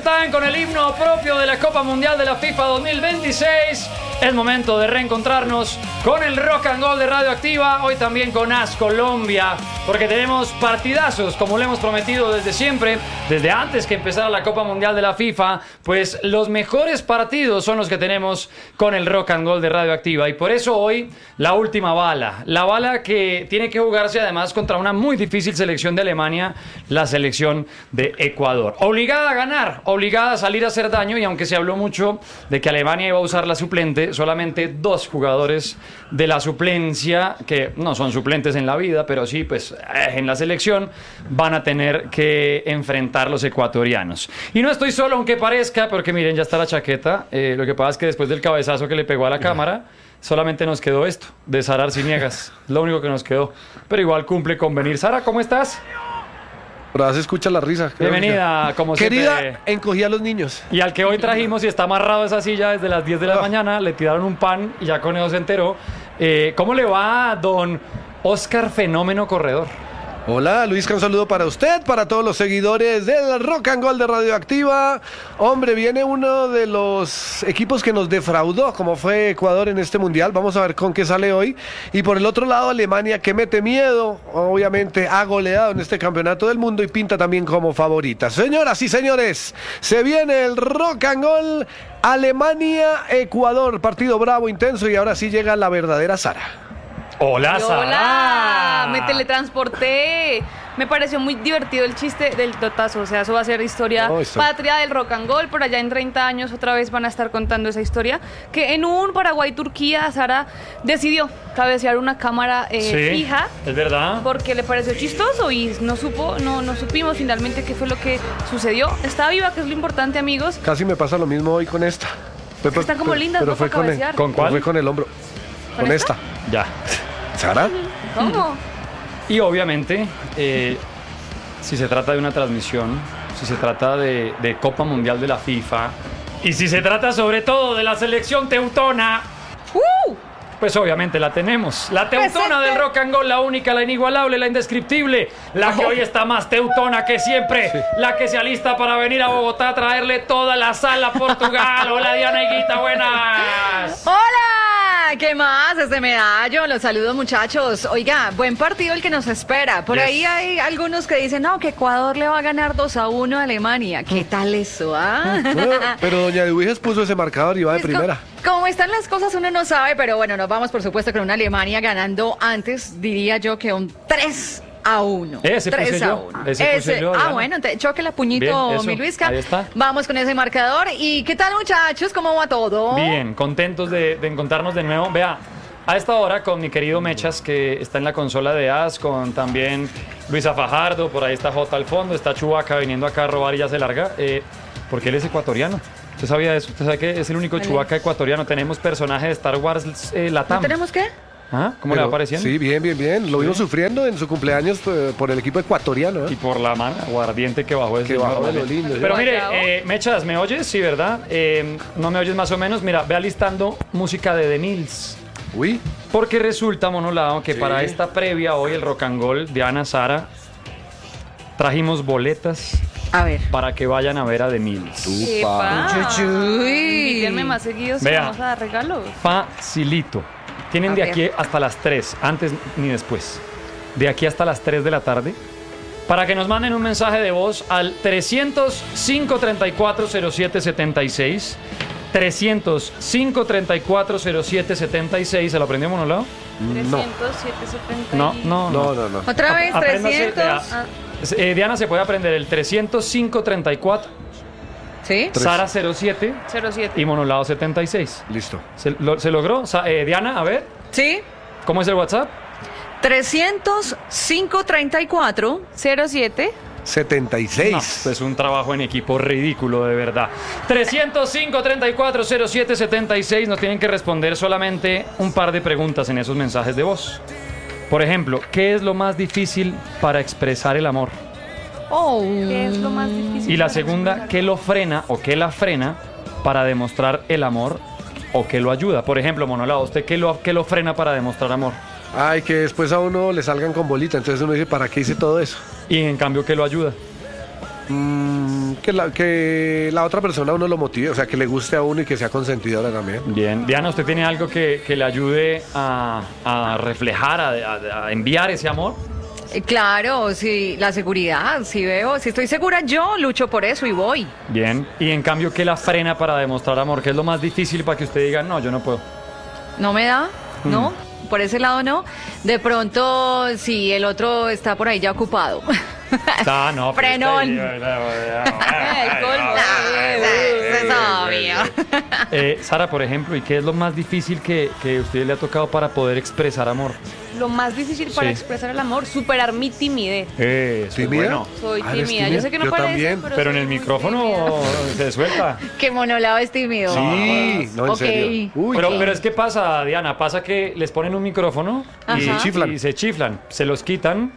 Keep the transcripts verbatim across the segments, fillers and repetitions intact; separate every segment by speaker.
Speaker 1: están con el himno propio de la Copa Mundial de la FIFA dos mil veintiséis. Es momento de reencontrarnos con el Rock and Roll de Radioactiva, hoy también con A S Colombia, porque tenemos partidazos, como le hemos prometido desde siempre, desde antes que empezara la Copa Mundial de la FIFA, pues los mejores partidos son los que tenemos con el Rock and Roll de Radioactiva, y por eso hoy la última bala, la bala que tiene que jugarse además contra una muy difícil selección de Alemania, la selección de Ecuador. Obligada a ganar, obligada a salir a hacer daño, y aunque se habló mucho de que Alemania iba a usar la suplente, solamente dos jugadores de la suplencia, que no son suplentes en la vida, pero sí, pues en la selección, van a tener que enfrentar los ecuatorianos. Y no estoy solo, aunque parezca, porque miren, ya está la chaqueta. Eh, lo que pasa es que después del cabezazo que le pegó a la cámara, solamente nos quedó esto, de Sara Arciniegas. Lo único que nos quedó. Pero igual cumple con venir. Sara, ¿cómo estás?
Speaker 2: Ahora se escucha la risa.
Speaker 1: Bienvenida, como
Speaker 2: Querida,
Speaker 1: siempre.
Speaker 2: encogí a los niños.
Speaker 1: Y al que hoy trajimos y está amarrado a esa silla desde las diez de la oh. mañana, le tiraron un pan y ya con eso se enteró. Eh, ¿Cómo le va a don Oscar Fenómeno Corredor?
Speaker 2: Hola, Luisca, un saludo para usted, para todos los seguidores del Rock and Roll de Radioactiva. Hombre, viene uno de los equipos que nos defraudó, como fue Ecuador en este Mundial. Vamos a ver con qué sale hoy. Y por el otro lado, Alemania, que mete miedo, obviamente ha goleado en este Campeonato del Mundo y pinta también como favorita. Señoras y señores, se viene el Rock and Roll Alemania-Ecuador. Partido bravo, intenso, y ahora sí llega la verdadera Sara.
Speaker 1: Hola, Sara.
Speaker 3: Hola, me teletransporté. Me pareció muy divertido el chiste del totazo. O sea, eso va a ser historia oh, patria del rock and roll. Por allá en treinta años otra vez van a estar contando esa historia. Que en un Paraguay-Turquía, Sara decidió cabecear una cámara eh,
Speaker 1: sí,
Speaker 3: fija.
Speaker 1: Es verdad.
Speaker 3: Porque le pareció chistoso y no supo, no, no supimos finalmente qué fue lo que sucedió. Está viva, que es lo importante, amigos.
Speaker 2: Casi me pasa lo mismo hoy con esta.
Speaker 3: Pero, Están como lindas,
Speaker 2: pero
Speaker 3: ¿no?
Speaker 2: fue con, el,
Speaker 1: ¿Con cuál?
Speaker 2: Fue con el hombro. ¿Con, ¿Con esta?
Speaker 1: Ya.
Speaker 2: ¿Sara?
Speaker 3: ¿Cómo?
Speaker 1: Y obviamente, eh, si se trata de una transmisión, si se trata de, de Copa Mundial de la FIFA, y si se trata sobre todo de la selección teutona, uh, pues obviamente la tenemos. La teutona del rock and roll, la única, la inigualable, la indescriptible, la que hoy está más teutona que siempre, sí. La que se alista para venir a Bogotá a traerle toda la sal a Portugal. Hola, Diana Higuita, buenas.
Speaker 4: ¡Hola! ¿Qué más? Desde Medallo, los saludo, muchachos. Oiga, buen partido el que nos espera. Por yes. ahí hay algunos que dicen, no, que Ecuador le va a ganar dos a uno a Alemania. ¿Qué tal eso, ah?
Speaker 2: Bueno, pero doña Eduviges puso ese marcador y va de
Speaker 4: pues
Speaker 2: primera.
Speaker 4: Como, como están las cosas uno no sabe, pero bueno, nos vamos por supuesto con una Alemania ganando antes, diría yo, que un tres a uno.
Speaker 1: Ese puse yo. Ese puse yo,
Speaker 4: ah, bueno, te, choque la puñito, bien, mi Luisca.
Speaker 1: Ahí está.
Speaker 4: Vamos con ese marcador. ¿Y qué tal, muchachos? ¿Cómo va todo?
Speaker 1: Bien, contentos de, de encontrarnos de nuevo. Vea, a esta hora con mi querido Mechas, que está en la consola de A S, con también Luisa Fajardo, por ahí está Jota al fondo, está Chubaca viniendo acá a robar y ya se larga, eh, porque él es ecuatoriano. ¿Usted sabía eso? ¿Usted sabe que es el único vale. Chubaca ecuatoriano? Tenemos personaje de Star Wars eh, Latam.
Speaker 4: ¿No tenemos qué?
Speaker 1: ¿Ah? ¿Cómo Pero, le va pareciendo?
Speaker 2: Sí, bien, bien, bien. Lo
Speaker 1: sí.
Speaker 2: vimos sufriendo en su cumpleaños eh, por el equipo ecuatoriano. ¿eh?
Speaker 1: Y por la mano aguardiente que bajó ese
Speaker 2: que bajó de lo lindo.
Speaker 1: Pero mire, eh, Mechas, ¿me oyes? Sí, ¿verdad? Eh, ¿No me oyes más o menos? Mira, ve alistando música de The Mills.
Speaker 2: Uy.
Speaker 1: Porque resulta, Monolao, que
Speaker 2: sí.
Speaker 1: para esta previa hoy, el Rock and Roll de Ana Sara, trajimos boletas
Speaker 4: a ver.
Speaker 1: para que vayan a ver a The Mills.
Speaker 3: Invítenme más seguido si vamos a dar regalos.
Speaker 1: Facilito. Tienen a de ver. Aquí hasta las tres, antes ni después. De aquí hasta las tres de la tarde. Para que nos manden un mensaje de voz al trescientos, cinco treinta y cuatro, cero siete setenta y seis. trescientos, cinco treinta y cuatro, cero siete setenta y seis. ¿Se lo aprendió, Monolao?
Speaker 3: trescientos, siete setenta.
Speaker 1: No, no,
Speaker 2: no, no, no.
Speaker 4: Otra vez, trescientos.
Speaker 3: Ah.
Speaker 1: Eh, Diana se puede aprender el trescientos, cinco treinta y cuatro.
Speaker 4: ¿Sí?
Speaker 1: Sara cero siete.
Speaker 3: cero siete.
Speaker 1: Y Monolao setenta y seis.
Speaker 2: Listo.
Speaker 1: ¿Se, lo, ¿se logró? Eh, Diana, a ver.
Speaker 4: Sí.
Speaker 1: ¿Cómo es el WhatsApp?
Speaker 4: trescientos, cinco treinta y cuatro,
Speaker 3: cero siete.
Speaker 2: setenta y seis.
Speaker 1: No, pues un trabajo en equipo ridículo, de verdad. trescientos cinco, treinta y cuatro, cero siete setenta y seis. Nos tienen que responder solamente un par de preguntas en esos mensajes de voz. Por ejemplo, ¿qué es lo más difícil para expresar el amor?
Speaker 4: Oh.
Speaker 3: ¿Qué es lo más difícil?
Speaker 1: Y la segunda, ¿qué lo frena o qué la frena para demostrar el amor o qué lo ayuda? Por ejemplo, Monolao, ¿usted qué lo, qué lo frena para demostrar amor?
Speaker 2: Ay, que después a uno le salgan con bolita. Entonces uno dice, ¿para qué hice todo eso?
Speaker 1: Y en cambio, ¿qué lo ayuda?
Speaker 2: Mm, que, la, que la otra persona a uno lo motive, o sea, que le guste a uno y que sea consentidora también.
Speaker 1: Bien. Diana, ¿usted tiene algo que, que le ayude a, a reflejar, a, a, a enviar ese amor?
Speaker 4: Eh, Claro, sí, la seguridad, si veo, si estoy segura yo lucho por eso y voy.
Speaker 1: Bien. Y en cambio, ¿qué la frena para demostrar amor? ¿Qué es lo más difícil para que usted diga, no, yo no puedo?
Speaker 4: ¿No me da? ¿No? Por ese lado no. De pronto, si el otro está por ahí ya ocupado.
Speaker 1: Ah, no. pero
Speaker 4: Frenón.
Speaker 1: usted-
Speaker 3: El colmo.
Speaker 4: Eso es obvio.
Speaker 1: Eh, Sara, por ejemplo, ¿y qué es lo más difícil que, que a usted le ha tocado para poder expresar amor?
Speaker 3: Lo más difícil para
Speaker 1: Sí.
Speaker 3: expresar el amor, superar mi timidez.
Speaker 1: Eh, eso es
Speaker 2: ¿Tímida?
Speaker 1: bueno.
Speaker 3: Soy
Speaker 2: Ah, ¿eres
Speaker 3: tímida.
Speaker 2: tímida?
Speaker 3: Yo sé que no
Speaker 2: Yo
Speaker 3: parece,
Speaker 2: también.
Speaker 3: pero,
Speaker 1: Pero en
Speaker 3: soy
Speaker 1: el
Speaker 3: muy
Speaker 1: micrófono
Speaker 3: tímida.
Speaker 1: se suelta.
Speaker 4: Que monolado es tímido.
Speaker 2: Sí, no, en
Speaker 4: Ok.
Speaker 2: serio. Uy,
Speaker 1: Pero,
Speaker 2: no.
Speaker 1: pero es que pasa, Diana, pasa que les ponen un micrófono y
Speaker 4: Ajá.
Speaker 2: Se chiflan.
Speaker 1: y se chiflan, se los quitan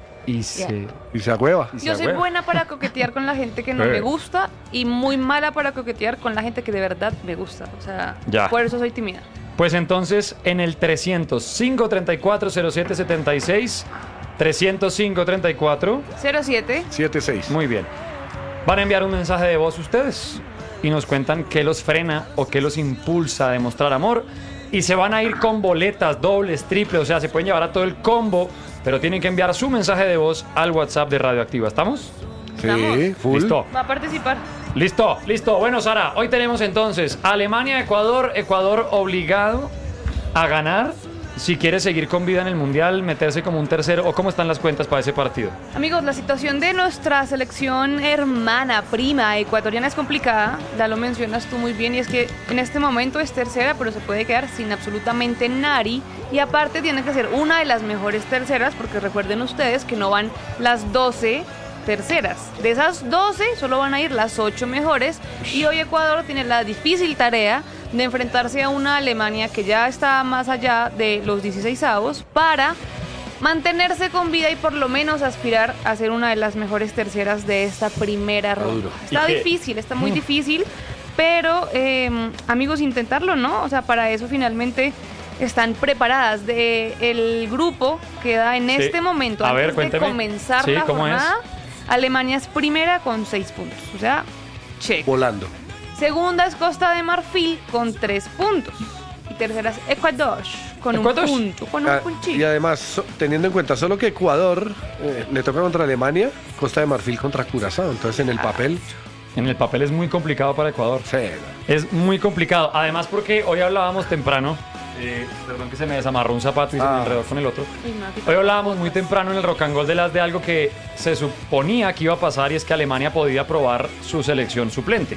Speaker 1: y se...
Speaker 2: Y se agüeva.
Speaker 1: y se
Speaker 3: Yo soy
Speaker 1: agüevan.
Speaker 3: buena para coquetear con la gente que no
Speaker 1: Eh.
Speaker 3: me gusta y muy mala para coquetear con la gente que de verdad me gusta. O sea,
Speaker 1: Ya.
Speaker 3: por eso soy tímida.
Speaker 1: Pues entonces en el trescientos cinco treinta y cuatro cero siete setenta y seis, trescientos cinco treinta y cuatro,
Speaker 3: cero siete.
Speaker 2: siete seis.
Speaker 1: muy bien. Van a enviar un mensaje de voz ustedes y nos cuentan qué los frena o qué los impulsa a demostrar amor. Y se van a ir con boletas dobles, triples, o sea, se pueden llevar a todo el combo, pero tienen que enviar su mensaje de voz al WhatsApp de Radioactiva. ¿Estamos?
Speaker 2: Sí,
Speaker 3: Estamos.
Speaker 2: full.
Speaker 1: Listo.
Speaker 3: Va a participar.
Speaker 1: Listo, listo. Bueno, Sara, hoy tenemos entonces Alemania, Ecuador, Ecuador obligado a ganar si quiere seguir con vida en el Mundial, meterse como un tercero, o cómo están las cuentas para ese partido.
Speaker 3: Amigos, la situación de nuestra selección hermana, prima, ecuatoriana es complicada. Ya lo mencionas tú muy bien, y es que en este momento es tercera, pero se puede quedar sin absolutamente nari. Y aparte tiene que ser una de las mejores terceras, porque recuerden ustedes que no van las doce terceras. De esas doce solo van a ir las ocho mejores, y hoy Ecuador tiene la difícil tarea de enfrentarse a una Alemania que ya está más allá de los dieciseisavos para mantenerse con vida y por lo menos aspirar a ser una de las mejores terceras de esta primera ronda.
Speaker 2: duro.
Speaker 3: Está
Speaker 1: ¿Y qué?
Speaker 3: difícil, está muy difícil, pero eh, amigos, intentarlo, ¿no? O sea, para eso finalmente están preparadas. De el grupo queda en
Speaker 1: Sí.
Speaker 3: este momento,
Speaker 1: A
Speaker 3: antes
Speaker 1: ver,
Speaker 3: de
Speaker 1: cuénteme.
Speaker 3: comenzar
Speaker 1: Sí,
Speaker 3: la
Speaker 1: ¿cómo es?
Speaker 3: jornada, Alemania es primera con seis puntos, o sea, check.
Speaker 2: Volando.
Speaker 3: Segunda es Costa de Marfil con tres puntos. Y tercera es Ecuador con
Speaker 1: Ecuador.
Speaker 3: un punto, con un
Speaker 2: Ah,
Speaker 3: puntito.
Speaker 2: y además, so- teniendo en cuenta solo que Ecuador eh, le toca contra Alemania, Costa de Marfil contra Curazao. Entonces, en el papel,
Speaker 1: En el papel es muy complicado para Ecuador.
Speaker 2: sí.
Speaker 1: Es muy complicado. Además, porque hoy hablábamos temprano. eh, perdón que se me desamarró un zapato y se me
Speaker 2: Ah.
Speaker 1: enredó con el otro.
Speaker 3: Uy, me va a quitar.
Speaker 1: Hoy hablábamos muy temprano en el Rock and Roll de las de algo que se suponía que iba a pasar, y es que Alemania podía probar su selección suplente.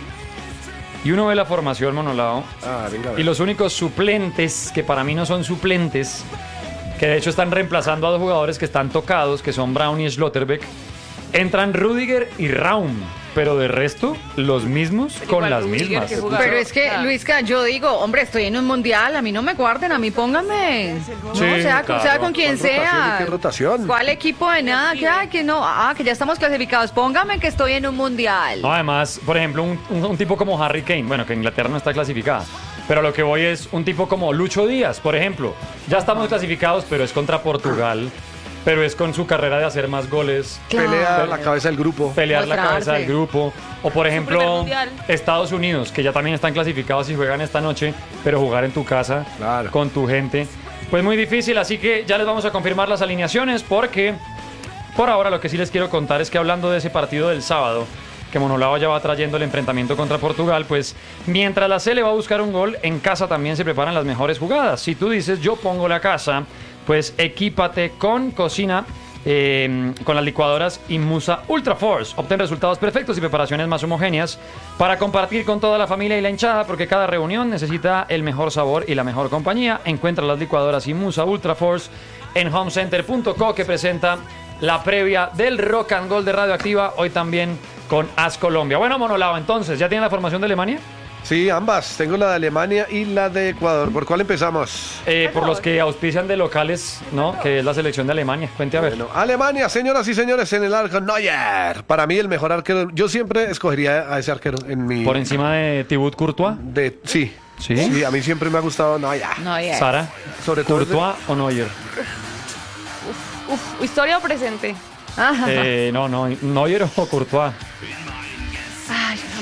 Speaker 1: Y uno ve la formación, Monolao,
Speaker 2: Ah, venga, a ver.
Speaker 1: y los únicos suplentes, que para mí no son suplentes, que de hecho están reemplazando a dos jugadores que están tocados, que son Brown y Schlotterbeck, entran Rudiger y Raum. Pero de resto, los mismos
Speaker 3: Pero
Speaker 1: con
Speaker 3: igual
Speaker 1: las
Speaker 3: Rudiger,
Speaker 1: mismas.
Speaker 3: que jugaba.
Speaker 4: Pero es que,
Speaker 3: Ah.
Speaker 4: Luisca, yo digo, hombre, estoy en un mundial, a mí no me guarden, a mí pónganme. No,
Speaker 1: Sí,
Speaker 4: sea,
Speaker 1: claro.
Speaker 4: sea con quien
Speaker 2: ¿Cuál rotación
Speaker 4: sea.
Speaker 2: y qué rotación?
Speaker 4: ¿Cuál equipo de nada? Que, ay, que no, ah, que ya estamos clasificados. Póngame que estoy en un mundial.
Speaker 1: No, además, por ejemplo, un, un- un tipo como Harry Kane, bueno, que Inglaterra no está clasificada, pero lo que voy es un tipo como Lucho Díaz, por ejemplo. Ya estamos clasificados, pero es contra Portugal, pero es con su carrera de hacer más goles,
Speaker 2: Pelea la cabeza del grupo.
Speaker 1: pelear la
Speaker 4: Mostrarse.
Speaker 1: cabeza del grupo. O por
Speaker 3: primer
Speaker 1: ejemplo,
Speaker 3: mundial.
Speaker 1: Estados Unidos, que ya también están clasificados y juegan esta noche, pero jugar en tu casa,
Speaker 2: Claro.
Speaker 1: con tu gente, pues muy difícil. Así que ya les vamos a confirmar las alineaciones, porque por ahora lo que sí les quiero contar es que, hablando de ese partido del sábado, que Monolao ya va trayendo el enfrentamiento contra Portugal, pues mientras la Sele va a buscar un gol, en casa también se preparan las mejores jugadas. Si tú dices, yo pongo la casa, pues equípate con cocina, eh, con las licuadoras Inmusa Ultra Force. Obtén resultados perfectos y preparaciones más homogéneas para compartir con toda la familia y la hinchada, porque cada reunión necesita el mejor sabor y la mejor compañía. Encuentra las licuadoras Inmusa Ultra Force en homecenter punto co, que presenta la previa del Rock and Roll de Radioactiva, hoy también con As Colombia. Bueno, Monolao, entonces, ¿ya tiene la formación de Alemania?
Speaker 2: Sí, ambas. Tengo la de Alemania y la de Ecuador. ¿Por cuál empezamos?
Speaker 1: Eh, por los que auspician de locales, ¿no? Que es la selección de Alemania. Cuente a ver.
Speaker 2: Bueno, Alemania, señoras y señores, en el arco Neuer. Para mí el mejor arquero. Yo siempre escogería a ese arquero en mi...
Speaker 1: Por encima de Thibaut Courtois.
Speaker 2: De, sí.
Speaker 1: ¿Sí?
Speaker 2: a mí siempre me ha gustado Neuer.
Speaker 4: No, ya.
Speaker 1: Sara,
Speaker 2: Sobre todo
Speaker 1: ¿Courtois o Neuer?
Speaker 3: Uf, ¿historia o presente?
Speaker 4: Ajá.
Speaker 1: Eh, no, no, Neuer o Courtois.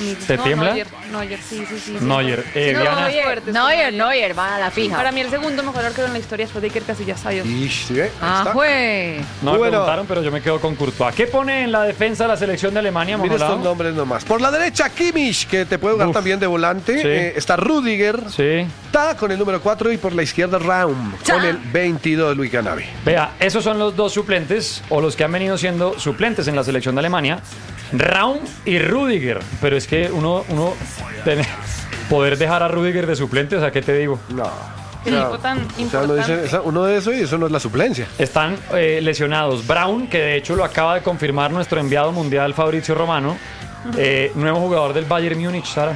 Speaker 3: Amigo.
Speaker 1: ¿Te
Speaker 3: no,
Speaker 1: tiembla?
Speaker 3: Neuer, Neuer, sí, sí, sí. sí.
Speaker 1: Neuer. Eh,
Speaker 3: No,
Speaker 1: Diana,
Speaker 3: Neuer. fuertes,
Speaker 4: Neuer,
Speaker 3: sí.
Speaker 4: Neuer, va a la fija.
Speaker 3: Para mí el segundo mejor arquero en la historia después de Iker Casillas. Adiós.
Speaker 2: Ish, ¿sí ve? Ahí
Speaker 4: Ah,
Speaker 2: está.
Speaker 4: fue.
Speaker 1: no me
Speaker 2: Bueno.
Speaker 1: preguntaron, pero yo me quedo con Courtois. ¿Qué pone en la defensa de la selección de Alemania,
Speaker 2: Mira
Speaker 1: Monolao?
Speaker 2: estos nombres nomás. Por la derecha, Kimmich, que te puede jugar
Speaker 1: Uf.
Speaker 2: también de volante.
Speaker 1: Sí.
Speaker 2: Eh, está Rudiger.
Speaker 1: Sí.
Speaker 2: Ta con el número cuatro y por la izquierda Raum
Speaker 4: Ta.
Speaker 2: con el veintidós, Luis Canavi.
Speaker 1: Vea, esos son los dos suplentes, o los que han venido siendo suplentes en la selección de Alemania. Raum y Rudiger. Pero es que uno, uno tiene- poder dejar a Rudiger de suplente, o sea, ¿qué te digo?
Speaker 2: No.
Speaker 3: Qué tipo tan
Speaker 2: o sea, uno,
Speaker 3: importante.
Speaker 2: dice, esa- uno de eso y eso no es la suplencia.
Speaker 1: Están eh, lesionados Brown, que de hecho lo acaba de confirmar nuestro enviado mundial Fabrizio Romano, eh, nuevo jugador del Bayern Múnich, Sara.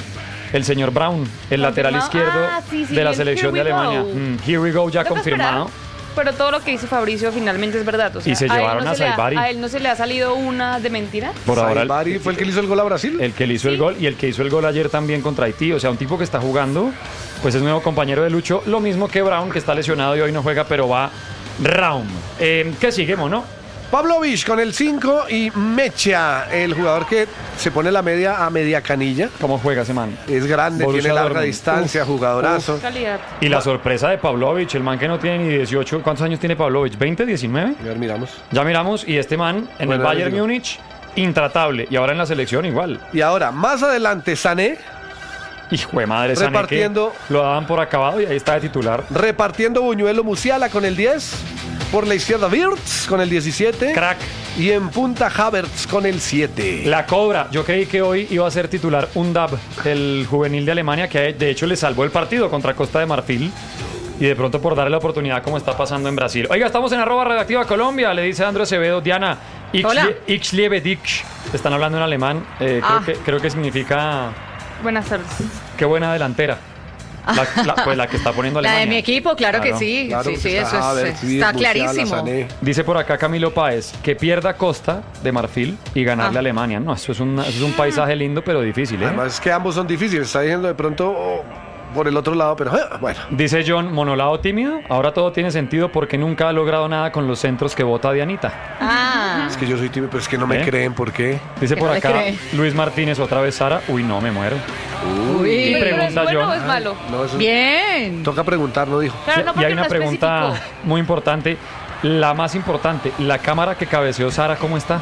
Speaker 1: El señor Brown, el lateral
Speaker 3: Confirmado.
Speaker 1: izquierdo
Speaker 3: Ah, sí, sí,
Speaker 1: de la
Speaker 3: el
Speaker 1: selección de
Speaker 3: Here we
Speaker 1: Alemania.
Speaker 3: go.
Speaker 1: Mm, here we go, ya
Speaker 3: Toca
Speaker 1: confirmado.
Speaker 3: esperar, pero todo lo que dice Fabricio finalmente es verdad. O sea,
Speaker 1: Y se
Speaker 3: a él
Speaker 1: llevaron
Speaker 3: no
Speaker 1: a
Speaker 3: se le ha-
Speaker 1: Saibari.
Speaker 3: A él no se le ha salido una de mentira.
Speaker 1: Por ahora, el,
Speaker 2: Saibari fue el que le hizo el gol a Brasil.
Speaker 1: el que le hizo el gol y el que hizo el gol ayer también contra Haití. O sea, un tipo que está jugando, pues es nuevo compañero de Lucho. Lo mismo que Brown, que está lesionado y hoy no juega, pero va Raum. Eh, ¿Qué sigue, Mono?
Speaker 2: Pavlovich con el cinco y Mecha, el jugador que se pone la media a media canilla.
Speaker 1: ¿Cómo juega ese man?
Speaker 2: Es grande,
Speaker 1: Borussia
Speaker 2: tiene larga
Speaker 1: Dortmund.
Speaker 2: distancia,
Speaker 1: Uf,
Speaker 2: jugadorazo.
Speaker 3: Calidad.
Speaker 1: Y la sorpresa de Pavlovich, el man que no tiene ni dieciocho. ¿Cuántos años tiene Pavlovich? ¿veinte, diecinueve?
Speaker 2: A ver, miramos.
Speaker 1: Ya miramos, y este man en
Speaker 2: Bueno,
Speaker 1: el Bayern
Speaker 2: digo.
Speaker 1: Múnich, intratable. Y ahora en la selección igual.
Speaker 2: Y ahora, más adelante, Sané
Speaker 1: Hijo de madre, Sané, que
Speaker 2: Repartiendo-
Speaker 1: lo daban por acabado y ahí está de titular.
Speaker 2: repartiendo Buñuelo Musiala con el diez. Por la izquierda, Wirtz con el diecisiete.
Speaker 1: Crack.
Speaker 2: Y en punta, Havertz con el siete.
Speaker 1: La cobra. Yo creí que hoy iba a ser titular Undab, el juvenil de Alemania, que de hecho le salvó el partido contra Costa de Marfil. Y de pronto por darle la oportunidad como está pasando en Brasil. Oiga, estamos en arroba redactiva Colombia, le dice Andrés Acevedo. Diana,
Speaker 4: Hola.
Speaker 1: Ixliebedich. Están hablando en alemán. Eh,
Speaker 4: Ah.
Speaker 1: creo, que, creo que significa
Speaker 3: Buenas tardes.
Speaker 1: qué buena delantera. La, la- pues la que está poniendo
Speaker 4: La
Speaker 1: Alemania.
Speaker 4: de mi equipo, claro, que
Speaker 1: Claro.
Speaker 4: sí.
Speaker 2: Claro,
Speaker 4: sí,
Speaker 2: que
Speaker 4: sí,
Speaker 2: está
Speaker 4: eso es-
Speaker 2: Havertz, Wirtz,
Speaker 4: está
Speaker 2: Musiala,
Speaker 4: clarísimo.
Speaker 2: Sané.
Speaker 1: Dice por acá Camilo Páez que pierda Costa de Marfil y ganarle
Speaker 4: Ah.
Speaker 1: a Alemania. No, eso es, un, eso es un paisaje lindo, pero difícil, ¿eh?
Speaker 2: Además es que ambos son difíciles. Está diciendo de pronto oh, por el otro lado, pero eh, bueno.
Speaker 1: Dice John, monolado tímido. Ahora todo tiene sentido porque nunca ha logrado nada con los centros que vota Dianita.
Speaker 4: Ah,
Speaker 2: Es que yo soy tímido, pero es que no me
Speaker 1: ¿Eh?
Speaker 2: creen. ¿Por qué?
Speaker 1: Dice
Speaker 4: Que
Speaker 1: por
Speaker 4: no le
Speaker 1: acá
Speaker 4: cree.
Speaker 1: Luis Martínez, otra vez Sara. Uy, no, me muero.
Speaker 4: uy.
Speaker 1: Y
Speaker 3: ¿Pero es
Speaker 1: pregunta
Speaker 3: bueno
Speaker 1: John.
Speaker 3: o es malo?
Speaker 2: No, eso
Speaker 4: Bien.
Speaker 2: toca preguntar, no dijo.
Speaker 3: Claro, no,
Speaker 1: y hay
Speaker 3: porque
Speaker 1: una
Speaker 3: no
Speaker 1: pregunta
Speaker 3: especificó.
Speaker 1: muy importante. La más importante, la cámara que cabeceó Sara, ¿cómo está?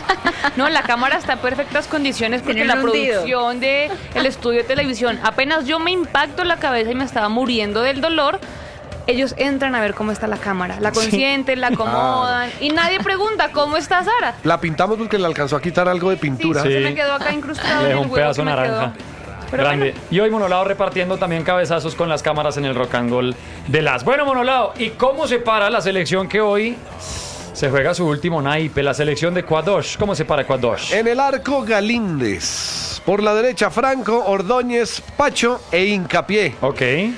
Speaker 3: No, la cámara está en perfectas condiciones porque
Speaker 4: Tiene
Speaker 3: la
Speaker 4: un hundido.
Speaker 3: producción de el estudio de televisión, apenas yo me impacto la cabeza y me estaba muriendo del dolor, ellos entran a ver cómo está la cámara, la consienten, la acomodan y nadie pregunta cómo está Sara.
Speaker 2: La pintamos porque le alcanzó a quitar algo de
Speaker 3: Sí,
Speaker 2: pintura.
Speaker 3: se
Speaker 1: Sí.
Speaker 3: me quedó acá incrustado
Speaker 1: Le
Speaker 3: en
Speaker 1: dejó
Speaker 3: el
Speaker 1: un
Speaker 3: huevo
Speaker 1: pedazo
Speaker 3: que me
Speaker 1: naranja.
Speaker 3: quedó. Pero
Speaker 1: Grande.
Speaker 3: bueno.
Speaker 1: Y hoy Monolao repartiendo también cabezazos con las cámaras en el Rock and Roll de las. Bueno, Monolao, ¿y cómo se para la selección que hoy se juega su último naipe? La selección de Ecuador. ¿Cómo se para Ecuador?
Speaker 2: En el arco, Galíndez. Por la derecha, Franco, Ordóñez, Pacho e Hincapié.
Speaker 1: Ok.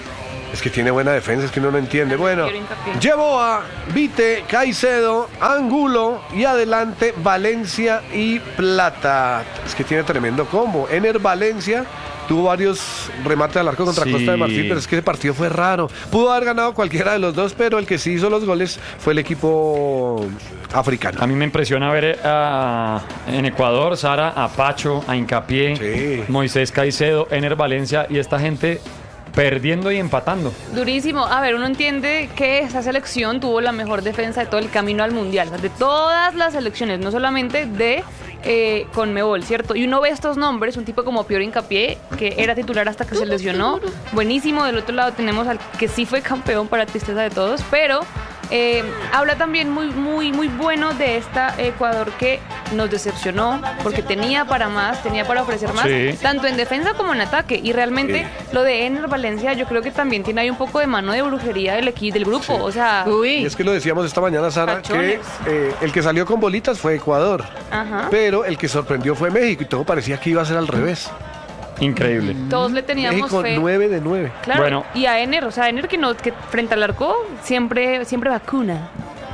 Speaker 2: Es que tiene buena defensa, es que uno no entiende. Bueno,
Speaker 3: Quiero Hincapié.
Speaker 2: llevó a Vite, Caicedo, Angulo y adelante Valencia y Plata. Es que tiene tremendo combo. Ener Valencia tuvo varios remates al arco contra
Speaker 1: Sí.
Speaker 2: Costa de Marfil, pero es que ese partido fue raro. Pudo haber ganado cualquiera de los dos, pero el que sí hizo los goles fue el equipo africano.
Speaker 1: A mí me impresiona ver a- en Ecuador, Sara, a Pacho, a Hincapié,
Speaker 2: Sí.
Speaker 1: Moisés Caicedo, Ener Valencia y esta gente perdiendo y empatando.
Speaker 3: Durísimo. A ver, uno entiende que esa selección tuvo la mejor defensa de todo el camino al Mundial, o sea, de todas las selecciones, no solamente de eh, Conmebol, ¿cierto? Y uno ve estos nombres, un tipo como Piero Hincapié, que era titular hasta que se lesionó, buenísimo. Del otro lado tenemos al que sí fue campeón para tristeza de todos, pero eh, habla también muy, muy, muy bueno de esta Ecuador que nos decepcionó, porque tenía para más, tenía para ofrecer más,
Speaker 1: Sí.
Speaker 3: tanto en defensa como en ataque. Y realmente lo de Ener Valencia, yo creo que también tiene ahí un poco de mano de brujería del equipo, del grupo. O sea,
Speaker 2: Y
Speaker 4: Uy.
Speaker 2: es que lo decíamos esta mañana, Sara,
Speaker 3: Tachones.
Speaker 2: que eh, el que salió con bolitas fue Ecuador,
Speaker 3: ajá.
Speaker 2: pero el que sorprendió fue México y todo parecía que iba a ser al revés.
Speaker 1: Increíble.
Speaker 3: Todos le teníamos
Speaker 2: México
Speaker 3: fe.
Speaker 2: nueve de nueve.
Speaker 3: Claro.
Speaker 1: Bueno.
Speaker 3: Y a Ener, o sea, Ener que no, que frente al arco siempre, siempre vacuna.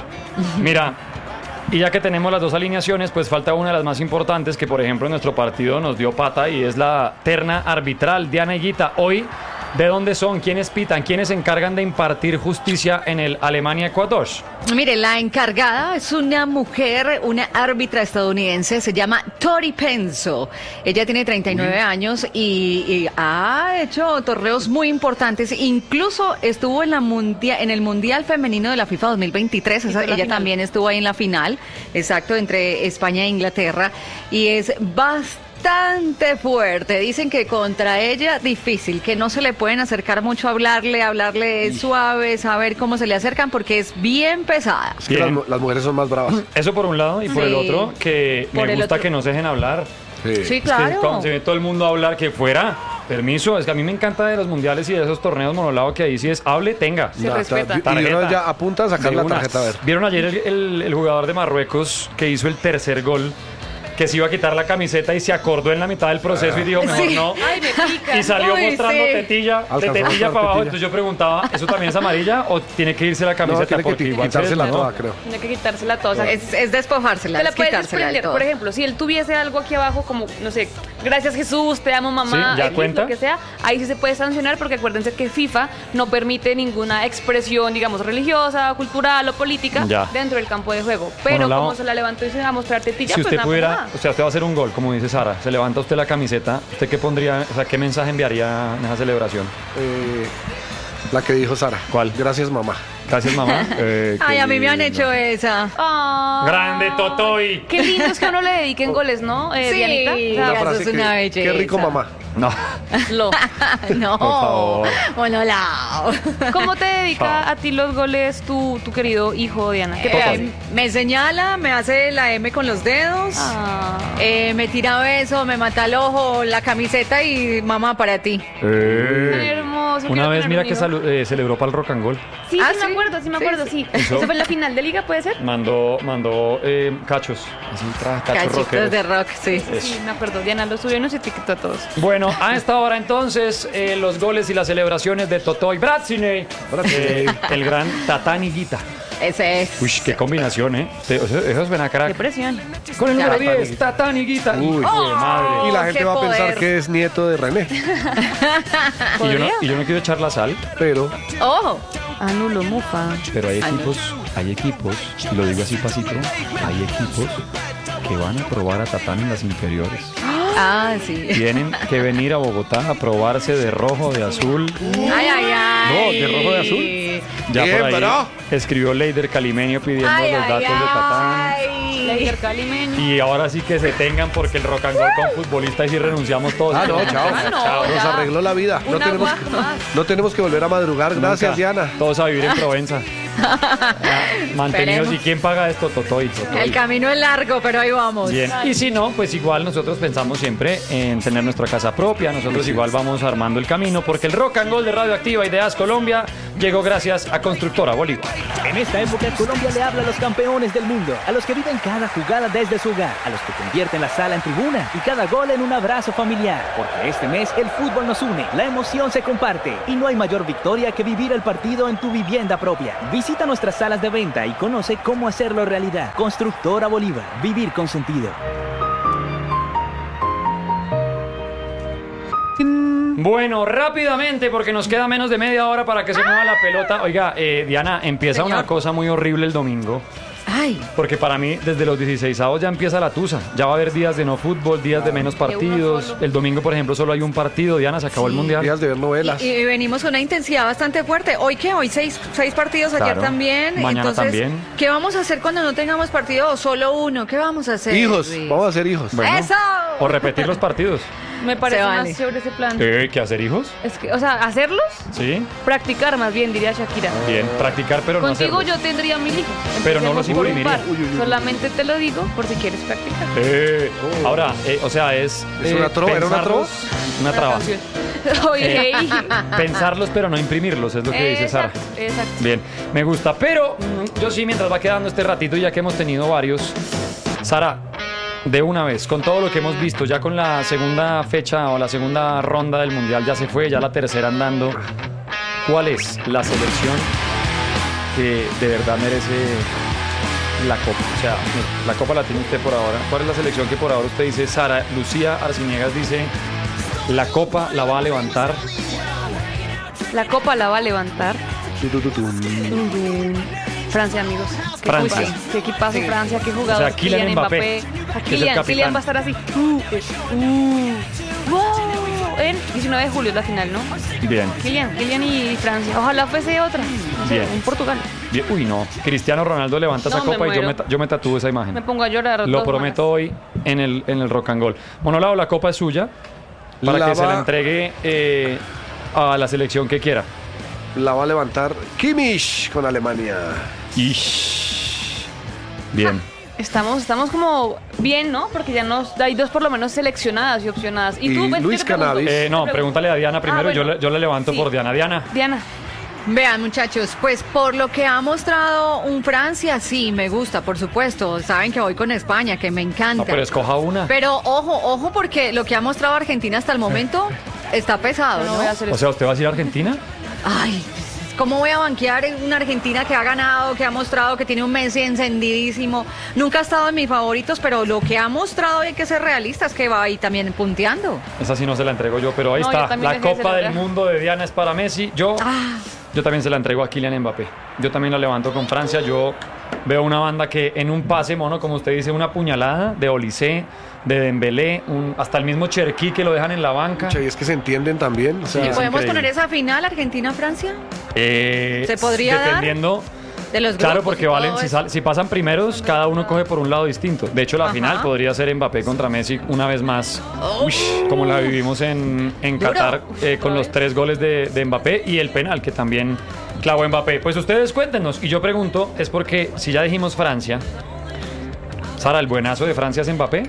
Speaker 1: Mira, y ya que tenemos las dos alineaciones, pues falta una de las más importantes que, por ejemplo, en nuestro partido nos dio pata y es la terna arbitral. Diana Higuita, hoy ¿De dónde son? ¿Quiénes pitan? ¿Quiénes se encargan de impartir justicia en el Alemania-Ecuador?
Speaker 4: Mire, la encargada es una mujer, una árbitra estadounidense, se llama Tori Penso. Ella tiene treinta y nueve años y, y ha hecho torneos muy importantes. Incluso estuvo en la mundia, en el Mundial Femenino de la FIFA dos mil veintitrés. Esa, ella final. También estuvo ahí en la final, exacto, entre España e Inglaterra. Y es bastante... bastante fuerte. Dicen que contra ella difícil, que no se le pueden acercar mucho a hablarle, hablarle sí. suave, saber cómo se le acercan porque es bien pesada.
Speaker 2: Es que las, las mujeres son más bravas.
Speaker 1: Eso por un lado y por sí. el otro que por me gusta otro. Que no se dejen hablar.
Speaker 4: Sí, sí claro.
Speaker 1: Es que cuando se ve todo el mundo a hablar que fuera, permiso, es que a mí me encanta de los mundiales y de esos torneos monolado que ahí sí es hable, tenga.
Speaker 3: Se no, respeta.
Speaker 2: Ta- y uno ya apunta a sacar la tarjeta a ver.
Speaker 1: ¿Vieron ayer el, el, el jugador de Marruecos que hizo el tercer gol? Que se iba a quitar la camiseta y se acordó en la mitad del proceso y dijo, mejor
Speaker 4: sí.
Speaker 1: no.
Speaker 3: Ay, me pica.
Speaker 1: Y salió
Speaker 4: Uy,
Speaker 1: mostrando
Speaker 4: sí.
Speaker 1: tetilla, de tetilla para abajo. Entonces yo preguntaba, ¿eso también es amarilla o tiene que irse la camiseta?
Speaker 2: No, tiene
Speaker 1: porque
Speaker 2: que
Speaker 1: igual
Speaker 2: quitársela
Speaker 1: se-
Speaker 2: toda,
Speaker 1: no.
Speaker 2: creo.
Speaker 3: Tiene que quitársela toda. O sea,
Speaker 4: Es, es despojársela,
Speaker 3: te la
Speaker 4: es
Speaker 3: puedes
Speaker 4: quitársela del
Speaker 3: desprender.
Speaker 4: todo.
Speaker 3: Por ejemplo, si él tuviese algo aquí abajo, como, no sé, gracias Jesús, te amo mamá,
Speaker 1: Sí, ¿ya
Speaker 3: X,
Speaker 1: cuenta?
Speaker 3: lo que sea, ahí sí se puede sancionar porque acuérdense que FIFA no permite ninguna expresión, digamos, religiosa, cultural o política
Speaker 1: Ya.
Speaker 3: dentro del campo de juego. Pero
Speaker 1: Bueno, la-
Speaker 3: como se la levantó y se va a mostrar tetilla,
Speaker 1: Si
Speaker 3: pues
Speaker 1: usted
Speaker 3: nada,
Speaker 1: pudiera,
Speaker 3: nada.
Speaker 1: o sea, usted va a hacer un gol, como dice Sara, se levanta usted la camiseta, ¿usted qué pondría, o sea, qué mensaje enviaría en esa celebración?
Speaker 2: Eh, la que dijo Sara.
Speaker 1: ¿Cuál?
Speaker 2: Gracias, mamá.
Speaker 1: Gracias, mamá. Eh,
Speaker 4: Ay,
Speaker 1: qué
Speaker 4: a mí me han
Speaker 1: lindo.
Speaker 4: hecho esa.
Speaker 3: Ah.
Speaker 1: Grande Totoy.
Speaker 3: Qué lindo es que a uno le dediquen goles, ¿no, eh,
Speaker 4: Sí.
Speaker 3: Dianita? O sea,
Speaker 4: Una
Speaker 2: Una frase
Speaker 4: eso es una
Speaker 2: que,
Speaker 4: belleza.
Speaker 2: qué rico, mamá.
Speaker 1: No.
Speaker 3: lo.
Speaker 4: No,
Speaker 1: Por favor.
Speaker 4: bueno, la.
Speaker 3: ¿Cómo te dedica
Speaker 1: Favor.
Speaker 3: a ti los goles tu, tu querido hijo, Diana? ¿Qué te
Speaker 4: Eh,
Speaker 3: hace?
Speaker 4: me señala, me hace la M con los dedos,
Speaker 3: Ah.
Speaker 4: eh, me tira beso, me mata el ojo, la camiseta y mamá para ti.
Speaker 3: Tan
Speaker 1: Eh.
Speaker 3: hermoso.
Speaker 1: Una
Speaker 3: quiero
Speaker 1: vez
Speaker 3: tener
Speaker 1: mira
Speaker 3: un
Speaker 1: que
Speaker 3: hijo.
Speaker 1: salu- eh, celebró para el Rock and Roll.
Speaker 3: Sí,
Speaker 4: Ah,
Speaker 3: sí,
Speaker 4: ¿sí?
Speaker 3: me acuerdo, sí me
Speaker 4: Sí,
Speaker 3: acuerdo,
Speaker 4: sí.
Speaker 3: sí.
Speaker 1: Eso.
Speaker 3: ¿Eso fue en la final de liga, puede ser?
Speaker 1: Mandó, mandó eh, cachos. Así trae cachos
Speaker 4: Cachitos
Speaker 1: rockeros.
Speaker 4: de rock, sí.
Speaker 1: Eso.
Speaker 3: Sí, me acuerdo. Diana lo subió y nos etiquetó a todos.
Speaker 1: Bueno, a esta hora entonces, eh, los goles y las celebraciones de Totoy Brazzine, eh, el gran Tatán Higuita.
Speaker 4: Ese es.
Speaker 1: Uy, qué combinación, ¿eh? Te- Eso, eso suena
Speaker 3: Qué
Speaker 1: crack.
Speaker 3: presión.
Speaker 1: Con el número
Speaker 4: Tatán
Speaker 1: diez, Tatán Higuita.
Speaker 2: Uy.
Speaker 1: Hijo de madre.
Speaker 2: Y la
Speaker 4: Oh,
Speaker 2: gente
Speaker 4: qué
Speaker 2: va a pensar
Speaker 4: poder.
Speaker 2: que es nieto de René.
Speaker 1: Y yo, no,
Speaker 3: ¿Podría?
Speaker 1: y yo no quiero echar la sal,
Speaker 2: Pero
Speaker 4: Ojo.
Speaker 3: Anulo, mufa.
Speaker 1: pero hay equipos, hay equipos, y lo digo así pasito, hay equipos que van a probar a Tatán en las inferiores.
Speaker 4: Ah, sí.
Speaker 1: Tienen que venir a Bogotá a probarse de rojo, de azul.
Speaker 4: Ay, ay, ay.
Speaker 1: No, de rojo, de azul. Ya
Speaker 2: Bien,
Speaker 1: por ahí
Speaker 2: bro.
Speaker 1: escribió Leider Calimeño pidiendo
Speaker 4: Ay,
Speaker 1: los
Speaker 4: ay,
Speaker 1: datos de Tatán.
Speaker 4: ay.
Speaker 3: Leider Calimeño.
Speaker 1: Y ahora sí que se tengan porque el rock and roll con futbolistas y si renunciamos todos.
Speaker 2: Ah, no, chao.
Speaker 3: Ah, no,
Speaker 1: Chao.
Speaker 3: ya.
Speaker 2: nos arregló la vida. No
Speaker 3: Una
Speaker 2: tenemos,
Speaker 3: guaja más.
Speaker 2: no tenemos que volver a madrugar. Gracias,
Speaker 1: Nunca.
Speaker 2: Diana.
Speaker 1: Todos a vivir en Provenza. Ya, mantenidos.
Speaker 4: Esperemos.
Speaker 1: ¿Y quién paga esto? Totoy. Totoy.
Speaker 4: El camino es largo, pero ahí vamos.
Speaker 1: Bien. Y si no, pues igual nosotros pensamos siempre en tener nuestra casa propia. Nosotros igual vamos armando el camino porque el rock and roll de Radioactiva y de As Colombia llegó gracias a Constructora Bolívar.
Speaker 5: En esta época Colombia le habla a los campeones del mundo, a los que viven cada jugada desde su hogar, a los que convierten la sala en tribuna y cada gol en un abrazo familiar. Porque este mes el fútbol nos une, la emoción se comparte y no hay mayor victoria que vivir el partido en tu vivienda propia. Visita nuestras salas de venta y conoce cómo hacerlo realidad. Constructora Bolívar, vivir con sentido.
Speaker 1: Bueno, rápidamente, porque nos queda menos de media hora para que se mueva la pelota. Oiga, eh, Diana, empieza
Speaker 4: Señor.
Speaker 1: una cosa muy horrible el domingo.
Speaker 4: Ay,
Speaker 1: Porque para mí, desde los dieciseisavos ya empieza la tusa. Ya va a haber días de no fútbol, días de menos
Speaker 3: uno
Speaker 1: partidos.
Speaker 3: solo.
Speaker 1: El domingo, por ejemplo, solo hay un partido. Diana, se acabó el mundial.
Speaker 2: Días de ver novelas.
Speaker 4: y, y venimos con una intensidad bastante fuerte. ¿Hoy qué? Hoy seis, seis partidos, ayer
Speaker 1: Claro.
Speaker 4: también.
Speaker 1: Mañana
Speaker 4: Entonces,
Speaker 1: también.
Speaker 4: ¿qué vamos a hacer cuando no tengamos partido o solo uno? ¿Qué vamos a hacer?
Speaker 2: Hijos,
Speaker 4: Luis?
Speaker 2: vamos a ser hijos.
Speaker 1: Bueno,
Speaker 4: ¡Eso!
Speaker 1: O repetir los partidos.
Speaker 3: Me parece
Speaker 4: Se
Speaker 3: más
Speaker 4: vale.
Speaker 3: chévere ese plan.
Speaker 1: Eh, ¿Qué hacer, hijos?
Speaker 3: Es que, o sea, hacerlos,
Speaker 1: Sí.
Speaker 3: practicar más bien, diría Shakira.
Speaker 1: Bien, practicar, pero no
Speaker 3: Contigo
Speaker 1: hacerlo.
Speaker 3: yo tendría mil hijos.
Speaker 1: Pero no los
Speaker 3: Empecemos por un
Speaker 1: imprimiría.
Speaker 3: par.
Speaker 2: Uy, uy, uy.
Speaker 3: Solamente te lo digo por si quieres practicar.
Speaker 1: Eh, Ahora, eh, o sea, es.
Speaker 2: ¿Es
Speaker 1: eh,
Speaker 2: una trova? ¿Era una trova?
Speaker 1: pensarlos- Una traba.
Speaker 3: canción. Oye, ey.
Speaker 1: Pensarlos, pero no imprimirlos, es lo que dice Sara.
Speaker 3: Exacto, exacto.
Speaker 1: Bien, me gusta. Pero mm, yo sí, mientras va quedando este ratito, ya que hemos tenido varios. Sara, de una vez, con todo lo que hemos visto, ya con la segunda fecha o la segunda ronda del Mundial ya se fue, ya la tercera andando. ¿Cuál es la selección que de verdad merece la copa? O sea, la copa la tiene usted por ahora. ¿Cuál es la selección que por ahora usted dice? Sara, Lucía Arciniegas dice, la copa la va a levantar
Speaker 3: La copa la va a levantar
Speaker 2: Tu, tu, tu, tu.
Speaker 3: Francia, amigos. Qué
Speaker 1: Francia.
Speaker 3: equipazo, qué equipazo
Speaker 1: Sí.
Speaker 3: Francia, qué jugador.
Speaker 1: O sea, Kylian Mbappé,
Speaker 3: A
Speaker 1: que es el
Speaker 3: Kylian,
Speaker 1: capitán.
Speaker 3: Kylian va a estar así. Uh, uh, wow. En diecinueve de julio es la final, ¿no?
Speaker 1: Bien.
Speaker 3: Kylian, Kylian y Francia. Ojalá fuese otra. No sé,
Speaker 1: Bien.
Speaker 3: un Portugal.
Speaker 1: Bien. Uy, no. Cristiano Ronaldo levanta
Speaker 3: No,
Speaker 1: esa
Speaker 3: me
Speaker 1: copa y yo
Speaker 3: muero.
Speaker 1: me, ta- yo me tatúo esa imagen.
Speaker 3: Me pongo a llorar.
Speaker 1: Lo
Speaker 3: dos
Speaker 1: prometo hoy en el, en el Rock and Roll. Monolao, la copa es suya para
Speaker 2: La
Speaker 1: que se
Speaker 2: va-
Speaker 1: la entregue eh, a la selección que quiera.
Speaker 2: La va a levantar Kimmich con Alemania.
Speaker 1: Ish. Bien.
Speaker 3: Estamos, estamos como bien, ¿no? Porque ya nos hay dos por lo menos seleccionadas y opcionadas. ¿Y,
Speaker 2: Y
Speaker 3: tú, Ven,
Speaker 2: Luis
Speaker 3: te pregunto.
Speaker 2: Cannabis.
Speaker 1: Eh, no,
Speaker 3: Te pregunto.
Speaker 1: pregúntale a Diana primero.
Speaker 3: Ah, bueno.
Speaker 1: yo, le, yo le levanto
Speaker 3: Sí.
Speaker 1: por Diana. Diana.
Speaker 3: Diana.
Speaker 4: Vean, muchachos, pues por lo que ha mostrado un Francia, sí, me gusta, por supuesto. Saben que voy con España, que me encanta.
Speaker 1: No, pero escoja una.
Speaker 4: Pero ojo, ojo, porque lo que ha mostrado Argentina hasta el momento está pesado,
Speaker 3: No
Speaker 4: ¿no?
Speaker 3: voy a hacer
Speaker 1: O
Speaker 3: eso.
Speaker 1: sea, ¿usted va a ir a Argentina?
Speaker 4: Ay, ¿cómo voy a banquear en una Argentina que ha ganado, que ha mostrado que tiene un Messi encendidísimo? Nunca ha estado en mis favoritos, pero lo que ha mostrado, hay que ser realistas, que va ahí también punteando.
Speaker 1: Esa sí no se la entrego yo, pero ahí
Speaker 3: No, yo
Speaker 1: está.
Speaker 3: también
Speaker 1: La
Speaker 3: dejé de
Speaker 1: Copa del
Speaker 3: celebrar.
Speaker 1: Mundo de Diana es para Messi. Yo,
Speaker 4: Ah,
Speaker 1: yo también se la entrego a Kylian Mbappé. Yo también la levanto con Francia. Yo veo una banda que en un pase, mono, como usted dice, una puñalada de Olise, de Dembélé, un- hasta el mismo Cherki que lo dejan en la banca.
Speaker 2: Pucha, y es que se entienden también. O sea,
Speaker 1: Sí, es
Speaker 4: ¿podemos
Speaker 1: increíble.
Speaker 4: poner esa final Argentina-Francia?
Speaker 1: Eh,
Speaker 4: ¿Se podría dar?
Speaker 1: Dependiendo.
Speaker 4: De los
Speaker 1: Claro,
Speaker 4: grupos y
Speaker 1: porque
Speaker 4: todo
Speaker 1: valen, si,
Speaker 4: eso.
Speaker 1: sal- si pasan primeros, cada uno coge por un lado distinto. De hecho, la
Speaker 4: Ajá.
Speaker 1: final podría ser Mbappé contra Messi una vez más, Uy, como la vivimos en, en
Speaker 4: Duro.
Speaker 1: Qatar, eh, con los tres goles de, de Mbappé y el penal que también clavó Mbappé. Pues ustedes cuéntenos. Y yo pregunto, es porque si ya dijimos Francia, Sara, ¿el buenazo de Francia es Mbappé?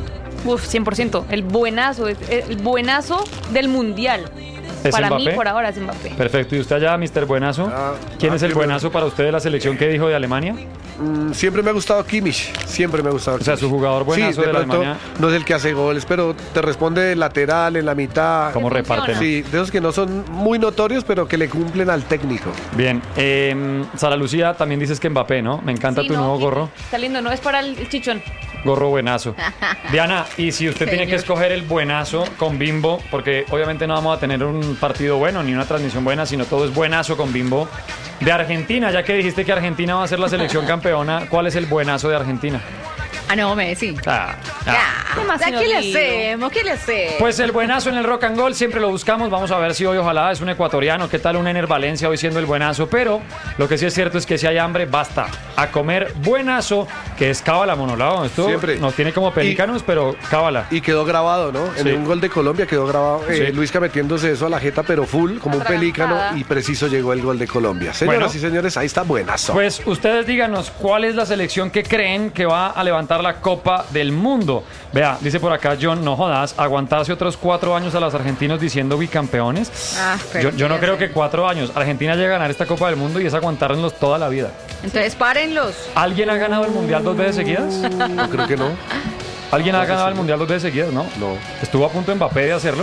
Speaker 3: Uf, cien por ciento. El buenazo, el buenazo del mundial.
Speaker 1: ¿Es
Speaker 3: Para mí,
Speaker 1: Mbappé?
Speaker 3: por ahora, es Mbappé.
Speaker 1: Perfecto. ¿Y usted allá, mister Buenazo?
Speaker 2: Ah,
Speaker 1: ¿Quién
Speaker 2: ah,
Speaker 1: es el
Speaker 2: primero.
Speaker 1: buenazo para usted de la selección que dijo de Alemania?
Speaker 2: Mm, siempre me ha gustado Kimmich, siempre me ha gustado
Speaker 1: O sea,
Speaker 2: Kimmich.
Speaker 1: su jugador buenazo
Speaker 2: sí,
Speaker 1: de la
Speaker 2: pronto
Speaker 1: Alemania.
Speaker 2: no es el que hace goles, pero te responde de lateral, en la mitad.
Speaker 1: ¿Cómo
Speaker 3: funciona.
Speaker 1: reparten?
Speaker 2: Sí, de esos que no son muy notorios, pero que le cumplen al técnico.
Speaker 1: Bien, eh, Sara Lucía, también dices que Mbappé, ¿no? Me encanta
Speaker 3: Sí,
Speaker 1: tu
Speaker 3: no,
Speaker 1: nuevo
Speaker 3: y-
Speaker 1: gorro,
Speaker 3: Está lindo, ¿no? Es para el, el chichón.
Speaker 1: gorro buenazo. Diana, y si usted tiene que
Speaker 4: Señor.
Speaker 1: escoger el buenazo con Bimbo, porque obviamente no vamos a tener un partido bueno ni una transmisión buena, sino todo es buenazo con Bimbo, de Argentina, ya que dijiste que Argentina va a ser la selección campeona, ¿cuál es el buenazo de Argentina?
Speaker 4: Ah, no, Messi.
Speaker 1: Ah, ah.
Speaker 4: Ya,
Speaker 3: más
Speaker 4: ya, ¿qué le
Speaker 3: inolvido?
Speaker 4: hacemos? ¿Qué le hacemos?
Speaker 1: Pues el buenazo en el Rock and Roll siempre lo buscamos. Vamos a ver si hoy ojalá es un ecuatoriano. ¿Qué tal un Ener Valencia hoy siendo el buenazo? Pero lo que sí es cierto es que si hay hambre, basta a comer buenazo, que es cábala, Monolao. Esto
Speaker 2: Siempre.
Speaker 1: nos tiene como pelícanos, pero cábala.
Speaker 2: Y quedó grabado, ¿no? En
Speaker 1: Sí.
Speaker 2: un gol de Colombia quedó grabado eh,
Speaker 1: Sí.
Speaker 2: Luisca metiéndose eso a la jeta, pero full, como un pelícano,
Speaker 3: Atragantada.
Speaker 2: y preciso llegó el gol de Colombia. Señoras
Speaker 1: Bueno.
Speaker 2: y señores, ahí está buenazo.
Speaker 1: Pues ustedes díganos cuál es la selección que creen que va a levantar la Copa del Mundo. Vea, dice por acá John, no jodas, aguantarse otros cuatro años a los argentinos diciendo bicampeones.
Speaker 4: Ah, pero
Speaker 1: Yo, yo no
Speaker 4: ya
Speaker 1: creo
Speaker 4: sé.
Speaker 1: que cuatro años. Argentina llega a ganar esta Copa del Mundo y es aguantárnoslos toda la vida.
Speaker 4: Entonces, párenlos.
Speaker 1: ¿Alguien ha ganado el Mundial dos veces seguidas?
Speaker 2: No creo que no.
Speaker 1: ¿Alguien ha ganado el Mundial dos veces seguidas? No.
Speaker 2: No.
Speaker 1: Estuvo a punto Mbappé de hacerlo,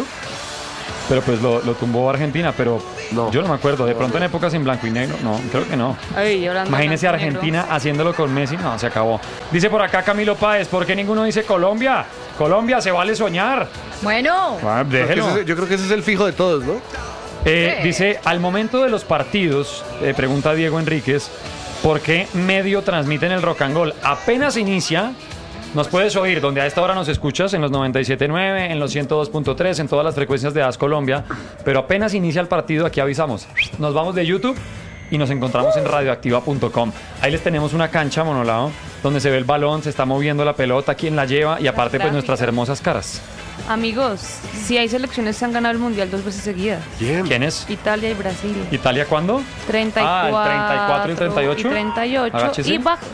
Speaker 1: pero pues lo, lo tumbó Argentina, pero
Speaker 2: No.
Speaker 1: yo no me acuerdo. De pronto en épocas en blanco y negro, no, creo que no.
Speaker 3: Ay, hablando de
Speaker 1: Imagínese a
Speaker 3: blanco y negro.
Speaker 1: Argentina haciéndolo con Messi, no, se acabó. Dice por acá Camilo Páez, ¿por qué ninguno dice Colombia? Colombia, se vale soñar.
Speaker 4: Bueno,
Speaker 1: Ah,
Speaker 2: Porque
Speaker 1: déjelo.
Speaker 2: ese es- yo creo que ese es el fijo de todos, ¿no?
Speaker 1: Eh,
Speaker 4: Sí.
Speaker 1: dice, al momento de los partidos, eh, pregunta Diego Enríquez, ¿por qué medio transmiten el Rock and Roll? Apenas inicia, nos puedes oír, donde a esta hora nos escuchas, en los noventa y siete punto nueve, en los ciento dos punto tres, en todas las frecuencias de A S Colombia, pero apenas inicia el partido, aquí avisamos. Nos vamos de YouTube y nos encontramos en radioactiva punto com. Ahí les tenemos una cancha, Monolao, donde se ve el balón, se está moviendo la pelota, quién la lleva y aparte pues nuestras hermosas caras.
Speaker 3: Amigos, si hay selecciones que han ganado el mundial dos veces seguidas.
Speaker 2: Bien.
Speaker 1: ¿Quién es?
Speaker 3: Italia y Brasil.
Speaker 1: ¿Italia cuándo?
Speaker 3: treinta y cuatro.
Speaker 1: Ah, el treinta y cuatro y el treinta y ocho.
Speaker 3: Y treinta y ocho.
Speaker 1: Agáchese.
Speaker 3: Y, Ba-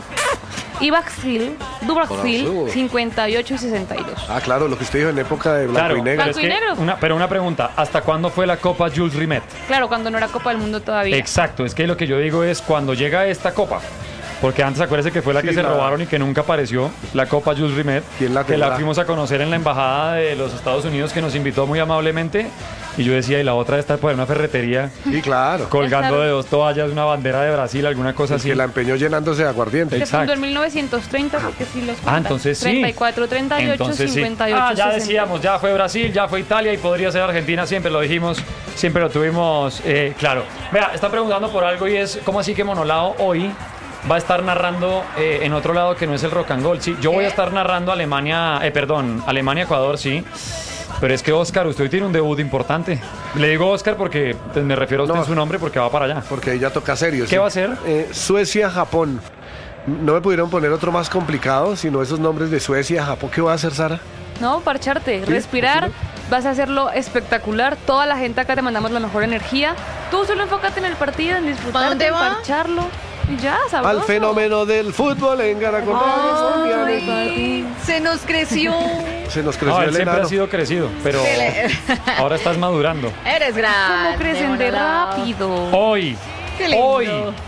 Speaker 3: y Brasil, du Brasil,
Speaker 2: Brasil.
Speaker 3: cincuenta y ocho y sesenta y dos.
Speaker 2: Ah, claro, lo que usted dijo en época de blanco
Speaker 1: Claro,
Speaker 2: y negro.
Speaker 1: pero, es
Speaker 3: Blanco y
Speaker 1: que
Speaker 3: negro.
Speaker 1: una, pero una pregunta, ¿hasta cuándo fue la Copa Jules Rimet?
Speaker 3: Claro, cuando no era Copa del Mundo todavía.
Speaker 1: Exacto, es que lo que yo digo es cuando llega esta Copa, Porque antes acuérdese que fue la
Speaker 2: Sí,
Speaker 1: que se
Speaker 2: la-
Speaker 1: robaron y que nunca apareció, la Copa Jules Rimet,
Speaker 2: ¿Quién la
Speaker 1: que la
Speaker 2: tendrá?
Speaker 1: fuimos a conocer en la embajada de los Estados Unidos, que nos invitó muy amablemente. Y yo decía, y la otra está por una ferretería,
Speaker 2: Sí, claro.
Speaker 1: colgando
Speaker 3: Estar-
Speaker 1: de dos toallas, una bandera de Brasil, alguna cosa
Speaker 2: El
Speaker 1: así.
Speaker 2: que la empeñó llenándose de aguardiente.
Speaker 3: Se
Speaker 1: Exacto.
Speaker 3: fundó en mil novecientos treinta, porque sí los
Speaker 1: Ah,
Speaker 3: cuentan.
Speaker 1: entonces sí.
Speaker 3: treinta y cuatro, treinta y ocho,
Speaker 1: Entonces sí.
Speaker 3: cincuenta y ocho,
Speaker 1: Ah, ya
Speaker 3: sesenta.
Speaker 1: decíamos, ya fue Brasil, ya fue Italia y podría ser Argentina, siempre lo dijimos, siempre lo tuvimos eh, claro. Vea, está preguntando por algo y es, ¿cómo así que Monolao hoy va a estar narrando eh, en otro lado que no es el Rock and Roll? Sí, yo voy a estar narrando Alemania, eh, perdón, Alemania-Ecuador, sí. Pero es que Oscar, usted hoy tiene un debut importante. Le digo Oscar porque pues, me refiero a usted
Speaker 2: No.
Speaker 1: en su nombre porque va para allá.
Speaker 2: Porque ya toca serio.
Speaker 1: ¿Qué
Speaker 2: sí.
Speaker 1: va a hacer?
Speaker 2: Eh, Suecia-Japón. No me pudieron poner otro más complicado, sino esos nombres de Suecia, Japón. ¿Qué va a hacer, Sara?
Speaker 3: No, parcharte,
Speaker 2: Sí,
Speaker 3: respirar,
Speaker 2: posible.
Speaker 3: vas a hacerlo espectacular. Toda la gente acá te mandamos la mejor energía. Tú solo enfócate en el partido, en disfrutar,
Speaker 4: dónde
Speaker 3: en
Speaker 4: va?
Speaker 3: parcharlo. Y ya, sabroso.
Speaker 2: Al fenómeno del fútbol en Caracol.
Speaker 4: Ay, se nos creció.
Speaker 2: Se nos creció
Speaker 1: No, él
Speaker 2: el
Speaker 1: siempre
Speaker 2: enano.
Speaker 1: ha sido crecido, pero
Speaker 4: Se le-
Speaker 1: ahora estás madurando.
Speaker 4: Eres grande.
Speaker 3: ¿Cómo crecen de
Speaker 4: Monolao.
Speaker 3: rápido?
Speaker 1: Hoy,
Speaker 4: Qué lindo.
Speaker 1: hoy,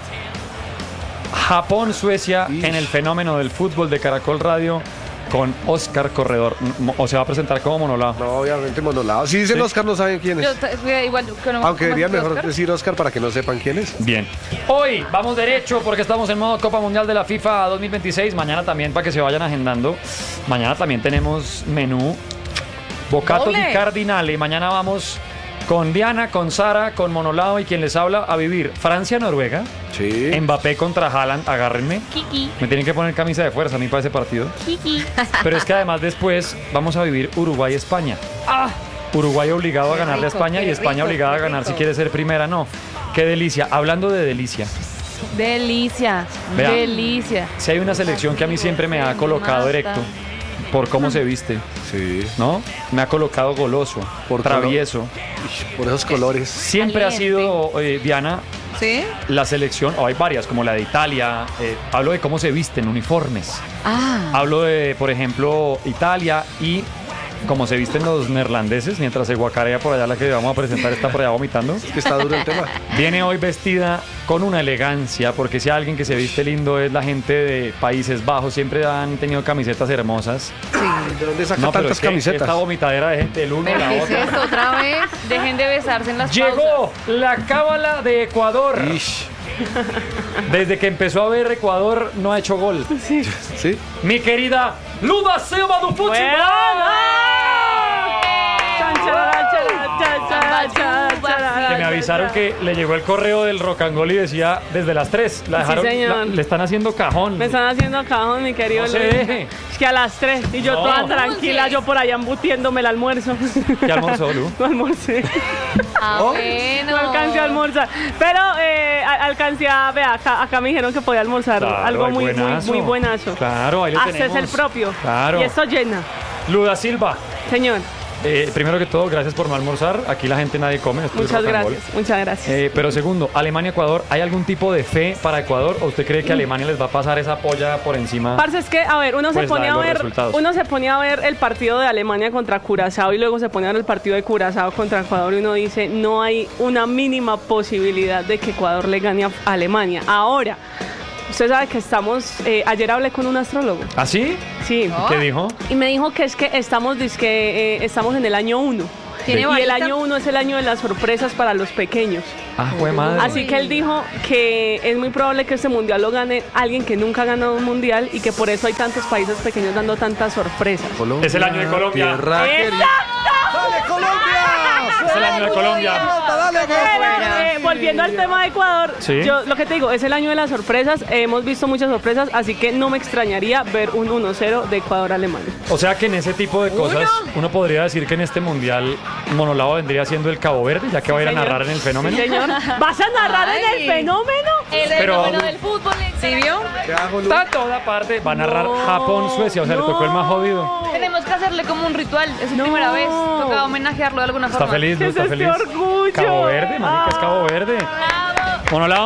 Speaker 1: Japón-Suecia
Speaker 2: Ish.
Speaker 1: en el fenómeno del fútbol de Caracol Radio con Oscar Corredor. M- O se va a presentar como Monolao.
Speaker 2: No, obviamente Monolao. Si dicen
Speaker 1: Sí.
Speaker 2: Oscar, no saben quién
Speaker 3: Yo,
Speaker 2: es.
Speaker 3: t- igual, que no-
Speaker 2: Aunque
Speaker 3: no
Speaker 2: deberían
Speaker 3: más que
Speaker 2: mejor
Speaker 3: Oscar.
Speaker 2: decir Oscar para que no sepan quién es.
Speaker 1: Bien. Hoy vamos derecho porque estamos en modo Copa Mundial de la FIFA dos mil veintiséis. Mañana también para que se vayan agendando. Mañana también tenemos menú Bocato
Speaker 4: Doble.
Speaker 1: di Cardinale. Mañana vamos con Diana, con Sara, con Monolao y quien les habla a vivir Francia-Noruega.
Speaker 2: Sí.
Speaker 1: Mbappé contra Haaland, agárrenme.
Speaker 3: Kiki,
Speaker 1: Me tienen que poner camisa de fuerza a mí para ese partido.
Speaker 3: Kiki.
Speaker 1: Pero es que además después vamos a vivir Uruguay-España.
Speaker 3: Ah,
Speaker 1: Uruguay obligado a
Speaker 4: Qué
Speaker 1: ganarle a
Speaker 4: rico,
Speaker 1: España
Speaker 4: qué
Speaker 1: y España
Speaker 4: rico,
Speaker 1: obligada a
Speaker 4: qué
Speaker 1: ganar
Speaker 4: rico.
Speaker 1: si quiere ser primera. No, qué delicia. Hablando de delicia,
Speaker 3: delicia,
Speaker 1: Vea.
Speaker 3: delicia.
Speaker 1: si hay una selección que a mí siempre me ha colocado erecto por cómo se viste,
Speaker 2: Sí.
Speaker 1: ¿no? Me ha colocado goloso,
Speaker 2: Por
Speaker 1: travieso.
Speaker 2: Ish, Por esos colores.
Speaker 1: Siempre ha
Speaker 3: Caliente.
Speaker 1: sido, eh, Diana,
Speaker 4: ¿Sí?
Speaker 1: la selección, o hay varias, como la de Italia. eh, hablo de cómo se visten, uniformes.
Speaker 4: Ah.
Speaker 1: Hablo de, por ejemplo, Italia y cómo se visten los neerlandeses, mientras se guacarea por allá la que vamos a presentar está por allá vomitando.
Speaker 2: Es que está duro el tema.
Speaker 1: Viene hoy vestida con una elegancia, porque si alguien que se viste lindo es la gente de Países Bajos, siempre han tenido camisetas hermosas.
Speaker 2: ¿De dónde saca
Speaker 1: No, pero
Speaker 2: tantas
Speaker 1: es que
Speaker 2: camisetas?
Speaker 1: esta vomitadera de gente, el uno
Speaker 4: ¿Pero
Speaker 1: la
Speaker 4: qué es
Speaker 1: otra.
Speaker 4: esto otra vez?
Speaker 3: Dejen de besarse en las pausas.
Speaker 1: Llegó la cábala de Ecuador.
Speaker 2: Ish.
Speaker 1: Desde que empezó a ver Ecuador no ha hecho gol.
Speaker 2: Sí.
Speaker 1: Mi querida Luda Silva do Futebol. Que me avisaron que le llegó el correo del Rock and Roll y decía desde las tres. La dejaron,
Speaker 6: señor.
Speaker 1: la- le están haciendo cajón.
Speaker 6: Me están haciendo cajón, mi querido
Speaker 1: No se
Speaker 6: Luis.
Speaker 1: deje.
Speaker 6: Es que a las tres y yo
Speaker 1: No.
Speaker 6: toda tranquila, yo por allá embutiéndome el almuerzo.
Speaker 1: ¿Qué almorzó, Lu?
Speaker 6: No almorcé,
Speaker 3: Ah,
Speaker 2: Oh.
Speaker 3: bueno.
Speaker 6: no alcancé a almorzar. Pero eh, a- alcancé a, vea, acá, acá me dijeron que podía almorzar
Speaker 1: Claro,
Speaker 6: algo
Speaker 1: hay
Speaker 6: muy, muy,
Speaker 1: buenazo.
Speaker 6: muy buenazo.
Speaker 1: Claro, ahí lo
Speaker 6: Haces
Speaker 1: tenemos.
Speaker 6: el propio.
Speaker 1: Claro.
Speaker 6: Y esto llena,
Speaker 1: Luda Silva.
Speaker 6: señor.
Speaker 1: Eh, primero que todo, gracias por no almorzar. Aquí la gente nadie come. esto es
Speaker 6: Muchas
Speaker 1: rock and roll.
Speaker 6: gracias, muchas gracias.
Speaker 1: Eh, pero segundo, Alemania-Ecuador, ¿hay algún tipo de fe para Ecuador o usted cree que Alemania les va a pasar esa polla por encima?
Speaker 6: Parce, es que, a ver, uno
Speaker 1: Pues,
Speaker 6: se pone
Speaker 1: la de
Speaker 6: a
Speaker 1: los
Speaker 6: ver,
Speaker 1: resultados.
Speaker 6: uno se pone a ver el partido de Alemania contra Curazao y luego se pone a ver el partido de Curazao contra Ecuador y uno dice, no hay una mínima posibilidad de que Ecuador le gane a Alemania. Ahora, usted sabe que estamos, eh, ayer hablé con un astrólogo,
Speaker 1: ¿Ah, sí?
Speaker 6: sí,
Speaker 1: ¿Qué dijo?
Speaker 6: y me dijo que es que estamos, dizque, eh, estamos en el año uno.
Speaker 3: ¿Tiene
Speaker 6: Y el
Speaker 3: varita?
Speaker 6: año uno es el año de las sorpresas para los pequeños.
Speaker 1: Ah, fue madre.
Speaker 6: Así que él dijo que es muy probable que este mundial lo gane alguien que nunca ha ganado un mundial y que por eso hay tantos países pequeños dando tantas sorpresas.
Speaker 2: Colombia,
Speaker 1: Es el año de Colombia.
Speaker 2: tierra querida. ¡Dale, Colombia!
Speaker 1: Es el año de Colombia.
Speaker 2: ¡Dale,
Speaker 6: Pero, eh, volviendo al tema de Ecuador,
Speaker 1: Sí.
Speaker 6: yo lo que te digo, es el año de las sorpresas, eh, hemos visto muchas sorpresas, así que no me extrañaría ver un uno cero de Ecuador-Alemania.
Speaker 1: O sea que en ese tipo de cosas, uno podría decir que en este mundial Monolao vendría siendo el Cabo Verde, ya que va a ir a
Speaker 6: Señor.
Speaker 1: narrar en el fenómeno.
Speaker 6: Sí, señor. ¿Vas a narrar en
Speaker 4: Ay.
Speaker 6: el fenómeno?
Speaker 3: El
Speaker 1: Pero-
Speaker 3: fenómeno del fútbol.
Speaker 4: ¿Sí vio?
Speaker 2: ¿Qué hago, Lu?
Speaker 1: Está a toda parte. Va a narrar Japón-Suecia, o sea, le tocó el más jodido.
Speaker 3: Tenemos que hacerle como un ritual. Es su
Speaker 6: No.
Speaker 3: primera vez. Toca homenajearlo de alguna
Speaker 1: Está
Speaker 3: forma.
Speaker 1: feliz,
Speaker 6: ¿Qué
Speaker 1: ¿no?
Speaker 6: es
Speaker 1: Está
Speaker 6: este
Speaker 1: feliz.
Speaker 6: orgullo?
Speaker 1: Cabo Verde, marica, es Cabo Verde.
Speaker 3: Bravo.
Speaker 1: Monolao,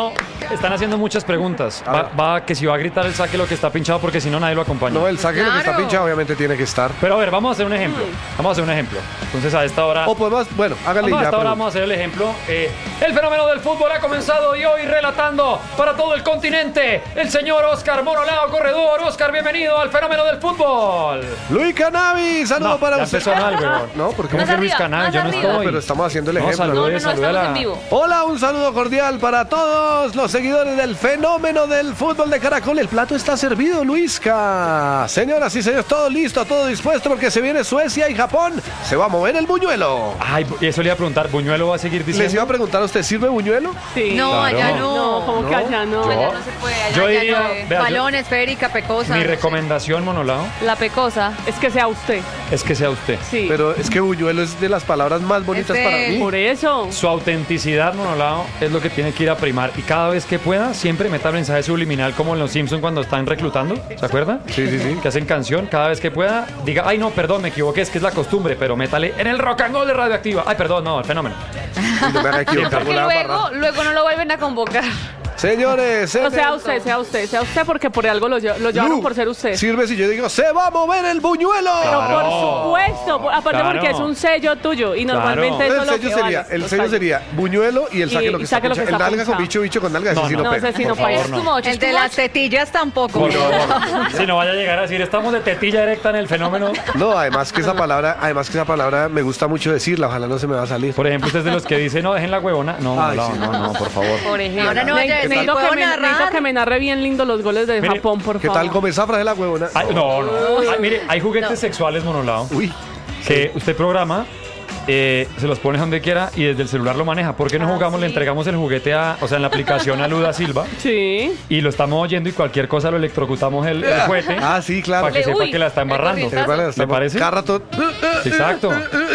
Speaker 1: están haciendo muchas preguntas. Va, va que si va a gritar el saque lo que está pinchado, porque si no nadie lo acompaña.
Speaker 2: No, el saque lo que está
Speaker 4: Claro.
Speaker 2: pinchado obviamente tiene que estar.
Speaker 1: Pero a ver, vamos a hacer un ejemplo. Vamos a hacer un ejemplo. Entonces a esta hora...
Speaker 2: O podemos, bueno, hágale
Speaker 1: Vamos,
Speaker 2: ya.
Speaker 1: hasta ahora
Speaker 2: pero-
Speaker 1: vamos a hacer el ejemplo. Eh, el fenómeno del fútbol ha comenzado y hoy relatando para todo el continente el señor Oscar Monolao, corredor. Oscar, bienvenido al fenómeno del fútbol.
Speaker 2: Luis Canavi, saludo
Speaker 1: No,
Speaker 2: para
Speaker 1: ya
Speaker 2: usted.
Speaker 1: empezó mal, weón.
Speaker 2: No, porque
Speaker 1: ¿Cómo
Speaker 3: Más
Speaker 1: que Luis
Speaker 3: arriba,
Speaker 1: Canal?
Speaker 3: más
Speaker 1: Yo no
Speaker 3: arriba.
Speaker 1: estoy.
Speaker 2: pero estamos haciendo el
Speaker 1: No,
Speaker 2: ejemplo.
Speaker 3: No,
Speaker 1: salude,
Speaker 3: no, no,
Speaker 1: salude a
Speaker 3: estamos
Speaker 1: la-
Speaker 3: en vivo.
Speaker 2: Hola, un saludo cordial para todos los seguidores del fenómeno del fútbol de Caracol. El plato está servido, Luisca. Señoras y señores, todo listo, todo dispuesto porque se viene Suecia y Japón. Se va a mover el buñuelo.
Speaker 1: Ay, y eso le iba a preguntar, ¿Buñuelo va a seguir diciendo?
Speaker 2: Les iba a preguntar a usted, ¿sirve buñuelo?
Speaker 6: Sí.
Speaker 4: No,
Speaker 1: Claro.
Speaker 4: allá no.
Speaker 6: No, como que
Speaker 2: No.
Speaker 6: allá no.
Speaker 1: Yo-
Speaker 3: Allá no se puede, allá
Speaker 1: yo
Speaker 3: allá
Speaker 1: diría-
Speaker 3: no.
Speaker 1: vea, yo-
Speaker 4: Balón, esférica, pecosa.
Speaker 1: Mi
Speaker 4: no sé.
Speaker 1: recomendación, Monolao,
Speaker 3: La pecosa.
Speaker 6: Es que sea usted.
Speaker 1: es que sea usted.
Speaker 6: Sí.
Speaker 2: Pero es que buñuelo es de las palabras más bonitas
Speaker 4: Este-
Speaker 2: para mí.
Speaker 6: Por eso.
Speaker 1: Su autenticidad, Monolao, es lo que tiene que ir a primar. Y cada vez que pueda, siempre meta mensaje subliminal como en Los Simpsons cuando están reclutando. ¿Se acuerdan?
Speaker 2: Sí, sí, sí.
Speaker 1: Que hacen canción. Cada vez que pueda, diga, ay, no, perdón, me equivoqué, es que es la costumbre, pero métale en el rock and roll de Radioactiva. Ay, perdón, no, el fenómeno.
Speaker 2: Y no me haga equivocar,
Speaker 3: Porque
Speaker 2: la
Speaker 3: luego,
Speaker 2: barra.
Speaker 3: luego no lo vuelven a convocar.
Speaker 2: Señores,
Speaker 6: O
Speaker 2: en
Speaker 6: sea
Speaker 2: el-
Speaker 6: usted, sea usted, sea usted porque por algo lo, lle- lo llevaron
Speaker 2: Lu,
Speaker 6: por ser usted.
Speaker 2: Sirve si yo digo, se va a mover el buñuelo.
Speaker 6: Pero
Speaker 1: Claro.
Speaker 6: por supuesto, por- aparte
Speaker 1: Claro.
Speaker 6: porque es un sello tuyo y normalmente
Speaker 1: Claro.
Speaker 6: eso
Speaker 2: El
Speaker 6: es lo
Speaker 2: sello
Speaker 6: que
Speaker 2: sería,
Speaker 6: vale,
Speaker 2: el
Speaker 6: los
Speaker 2: sello
Speaker 6: tallos.
Speaker 2: sería buñuelo y el
Speaker 6: Y-
Speaker 2: saque lo que
Speaker 6: y
Speaker 2: está
Speaker 6: saque lo que
Speaker 2: pinchado. El
Speaker 6: está
Speaker 2: nalga con
Speaker 6: pinchado.
Speaker 2: bicho, bicho con nalga,
Speaker 1: No,
Speaker 2: ese sí no,
Speaker 1: no,
Speaker 2: pega.
Speaker 6: ese sí no
Speaker 1: Por favor,
Speaker 6: pega.
Speaker 1: no.
Speaker 3: Es too much,
Speaker 4: El
Speaker 3: es
Speaker 4: de
Speaker 3: too
Speaker 4: las
Speaker 3: much.
Speaker 4: tetillas tampoco.
Speaker 1: Por favor. Si no vaya a llegar a decir, estamos de tetilla directa en el fenómeno.
Speaker 2: No, además que esa palabra, además que esa palabra me gusta mucho decirla, ojalá no se me va a salir.
Speaker 1: Por ejemplo, usted es de los que dice, no, dejen la huevona. No,
Speaker 2: Ay,
Speaker 1: no,
Speaker 2: sí.
Speaker 1: no, no, por favor.
Speaker 3: Por ejemplo.
Speaker 4: Ahora no
Speaker 6: Ne-
Speaker 4: vaya a decir,
Speaker 6: necesito,
Speaker 4: ¿puedo
Speaker 6: que me,
Speaker 4: narrar?
Speaker 6: necesito que me narre bien lindo los goles de
Speaker 1: Mire,
Speaker 6: Japón, por
Speaker 2: ¿Qué
Speaker 6: favor.
Speaker 2: tal come zafra de la huevona?
Speaker 1: Ay, no, no. Ay, mire, hay juguetes sexuales, Monolao,
Speaker 2: Uy,
Speaker 1: que usted programa, eh, se los pone donde quiera y desde el celular lo maneja. ¿Por qué no
Speaker 3: Ah,
Speaker 1: jugamos, le
Speaker 3: sí.
Speaker 1: entregamos el juguete a, o sea, en la aplicación a Luda Silva
Speaker 6: Sí.
Speaker 1: y lo estamos oyendo y cualquier cosa lo electrocutamos el, el juguete
Speaker 2: ah, sí, claro.
Speaker 1: para que
Speaker 3: Le-
Speaker 1: sepa
Speaker 3: uy,
Speaker 1: que la está
Speaker 3: el
Speaker 1: embarrando?
Speaker 3: corrientazo.
Speaker 2: Vale,
Speaker 1: ¿Le
Speaker 2: estamos
Speaker 1: parece?
Speaker 2: Cada rato.
Speaker 1: Exacto.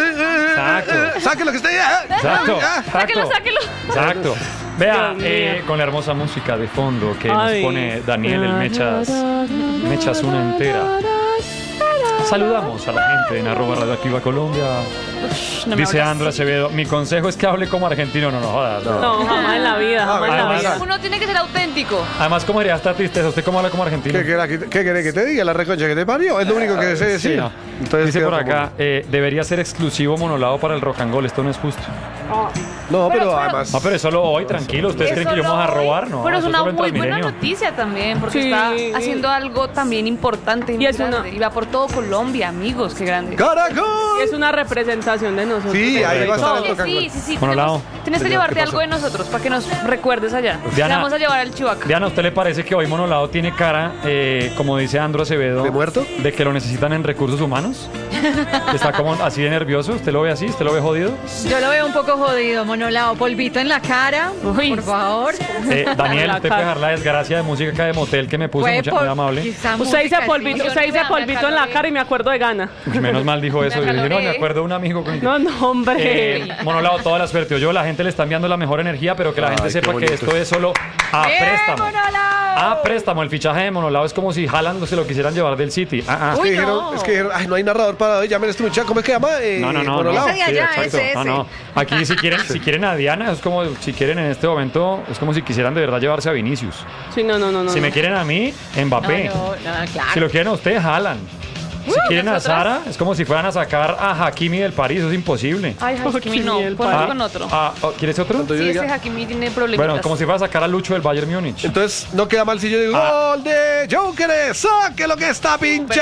Speaker 1: Exacto.
Speaker 2: Saque lo que esté ahí.
Speaker 1: Exacto.
Speaker 3: Sáquelo,
Speaker 1: Exacto.
Speaker 3: sáquelo.
Speaker 1: Exacto. Vea,
Speaker 6: Dios
Speaker 1: eh,
Speaker 6: mío.
Speaker 1: con la hermosa música de fondo que
Speaker 6: Ay.
Speaker 1: nos pone Daniel el Mechas, Mechas una entera. Saludamos a la gente en arroba Radioactiva Colombia.
Speaker 3: No me
Speaker 1: Dice
Speaker 3: hables
Speaker 1: Andro
Speaker 3: así.
Speaker 1: Acevedo, mi consejo es que hable como argentino. No, no jodas. No.
Speaker 6: No, jamás en la vida, jamás en la
Speaker 1: además-
Speaker 6: vida.
Speaker 3: Uno tiene que ser auténtico.
Speaker 1: Además, ¿cómo diría esta tristeza? ¿Usted cómo habla como argentino?
Speaker 2: ¿Qué querés que, qué querés que te diga? La reconcha que te parió. Es lo único que sé
Speaker 1: Sí,
Speaker 2: decir.
Speaker 1: no.
Speaker 2: Entonces,
Speaker 1: Dice
Speaker 2: queda
Speaker 1: por
Speaker 2: como-
Speaker 1: acá, eh, debería ser exclusivo Monolao para el rock and roll. Esto no es justo.
Speaker 2: No, pero,
Speaker 3: Pero- pero-
Speaker 2: además.
Speaker 1: No, pero es solo hoy, tranquilo. ¿Ustedes
Speaker 3: Es
Speaker 1: creen que yo
Speaker 3: solo
Speaker 1: vamos a
Speaker 3: hoy,
Speaker 1: robar? No,
Speaker 3: pero es
Speaker 1: eso
Speaker 3: una
Speaker 1: solo en
Speaker 3: muy buena
Speaker 1: Transmilenio.
Speaker 3: noticia también, porque
Speaker 6: Sí.
Speaker 3: está haciendo algo también importante y,
Speaker 6: Y
Speaker 3: muy
Speaker 6: es una-
Speaker 3: grande. Y va por todo Colombia, amigos, qué grande.
Speaker 2: ¡Caracol!
Speaker 6: Es una representación de nosotros.
Speaker 2: Sí, ahí va a estar el
Speaker 3: Oye,
Speaker 2: rock and roll.
Speaker 3: sí, sí, sí.
Speaker 1: Bueno,
Speaker 3: tenemos-
Speaker 1: Lao.
Speaker 3: Tienes que
Speaker 2: Señor,
Speaker 3: llevarte
Speaker 2: ¿qué
Speaker 3: algo
Speaker 2: pasó?
Speaker 3: de nosotros para que nos recuerdes allá.
Speaker 1: Diana.
Speaker 3: Te vamos a llevar al Chihuahua.
Speaker 1: Diana, ¿a usted le parece que hoy Monolao tiene cara, eh, como dice Andro Acevedo,
Speaker 2: ¿De muerto?
Speaker 1: de que lo necesitan en recursos humanos? ¿Está como así de nervioso? ¿Usted lo ve así? ¿Usted lo ve jodido?
Speaker 4: Yo lo veo un poco jodido, Monolao. Polvito en la cara,
Speaker 3: Uy.
Speaker 4: por favor.
Speaker 1: Eh, Daniel,
Speaker 6: La
Speaker 1: usted puede
Speaker 6: cara.
Speaker 1: dejar la desgracia de música acá de motel que me puso,
Speaker 4: Fue
Speaker 1: mucha,
Speaker 4: por-
Speaker 1: muy amable.
Speaker 4: quizá
Speaker 6: Usted dice
Speaker 4: música,
Speaker 6: polvito,
Speaker 4: sí.
Speaker 3: Yo
Speaker 6: usted
Speaker 3: no
Speaker 6: dice
Speaker 3: vean la
Speaker 6: polvito en la
Speaker 3: caloré.
Speaker 6: cara y me acuerdo de Gana.
Speaker 1: Uy, menos mal dijo eso. Yo dije, no, me
Speaker 3: acaloré.
Speaker 1: acuerdo de un amigo con...
Speaker 6: No, no, hombre.
Speaker 1: Eh, Monolao, toda la suerte. Yo, la gente le está enviando la mejor energía, pero que la
Speaker 2: Ay,
Speaker 1: gente
Speaker 2: qué
Speaker 1: sepa que
Speaker 2: bonito.
Speaker 1: esto es solo a
Speaker 4: ¡Bien,
Speaker 1: préstamo.
Speaker 4: Monolao!
Speaker 1: A préstamo. El fichaje de Monolao es como si Haaland se lo quisieran llevar del City. Ah, ah.
Speaker 2: Es que
Speaker 4: Uy,
Speaker 2: dijeron,
Speaker 4: no.
Speaker 2: es que dijeron, ay, no hay narrador para hoy, llamen a este muchacho, ¿cómo es que llama? Eh,
Speaker 1: No, no, no, no.
Speaker 2: Monolao.
Speaker 4: Ese de allá,
Speaker 1: exacto.
Speaker 4: ese,
Speaker 1: No,
Speaker 4: ese.
Speaker 1: no. Aquí si quieren, si quieren a Diana, es como si quieren en este momento, es como si quisieran de verdad llevarse a Vinicius.
Speaker 6: Sí, no, no, no. no
Speaker 1: Si me
Speaker 6: no.
Speaker 1: quieren a mí, Mbappé.
Speaker 4: No, no, no, claro.
Speaker 1: Si lo quieren a usted, Haaland. Si quieren a
Speaker 3: nosotras.
Speaker 1: Sara, es como si fueran a sacar a Hakimi del París, eso es imposible.
Speaker 3: Ay, Hakimi no,
Speaker 6: Hakimi, el
Speaker 3: ponlo
Speaker 1: Ah,
Speaker 3: con otro.
Speaker 1: ah, oh, ¿quieres otro?
Speaker 2: Cuando yo
Speaker 3: Sí,
Speaker 2: diga-
Speaker 3: ese Hakimi tiene problemas.
Speaker 1: Bueno, como si fuera a sacar a Lucho del Bayern Múnich.
Speaker 2: Entonces, no queda mal si yo digo,
Speaker 1: Ah.
Speaker 2: gol de Jokeres, saque lo que está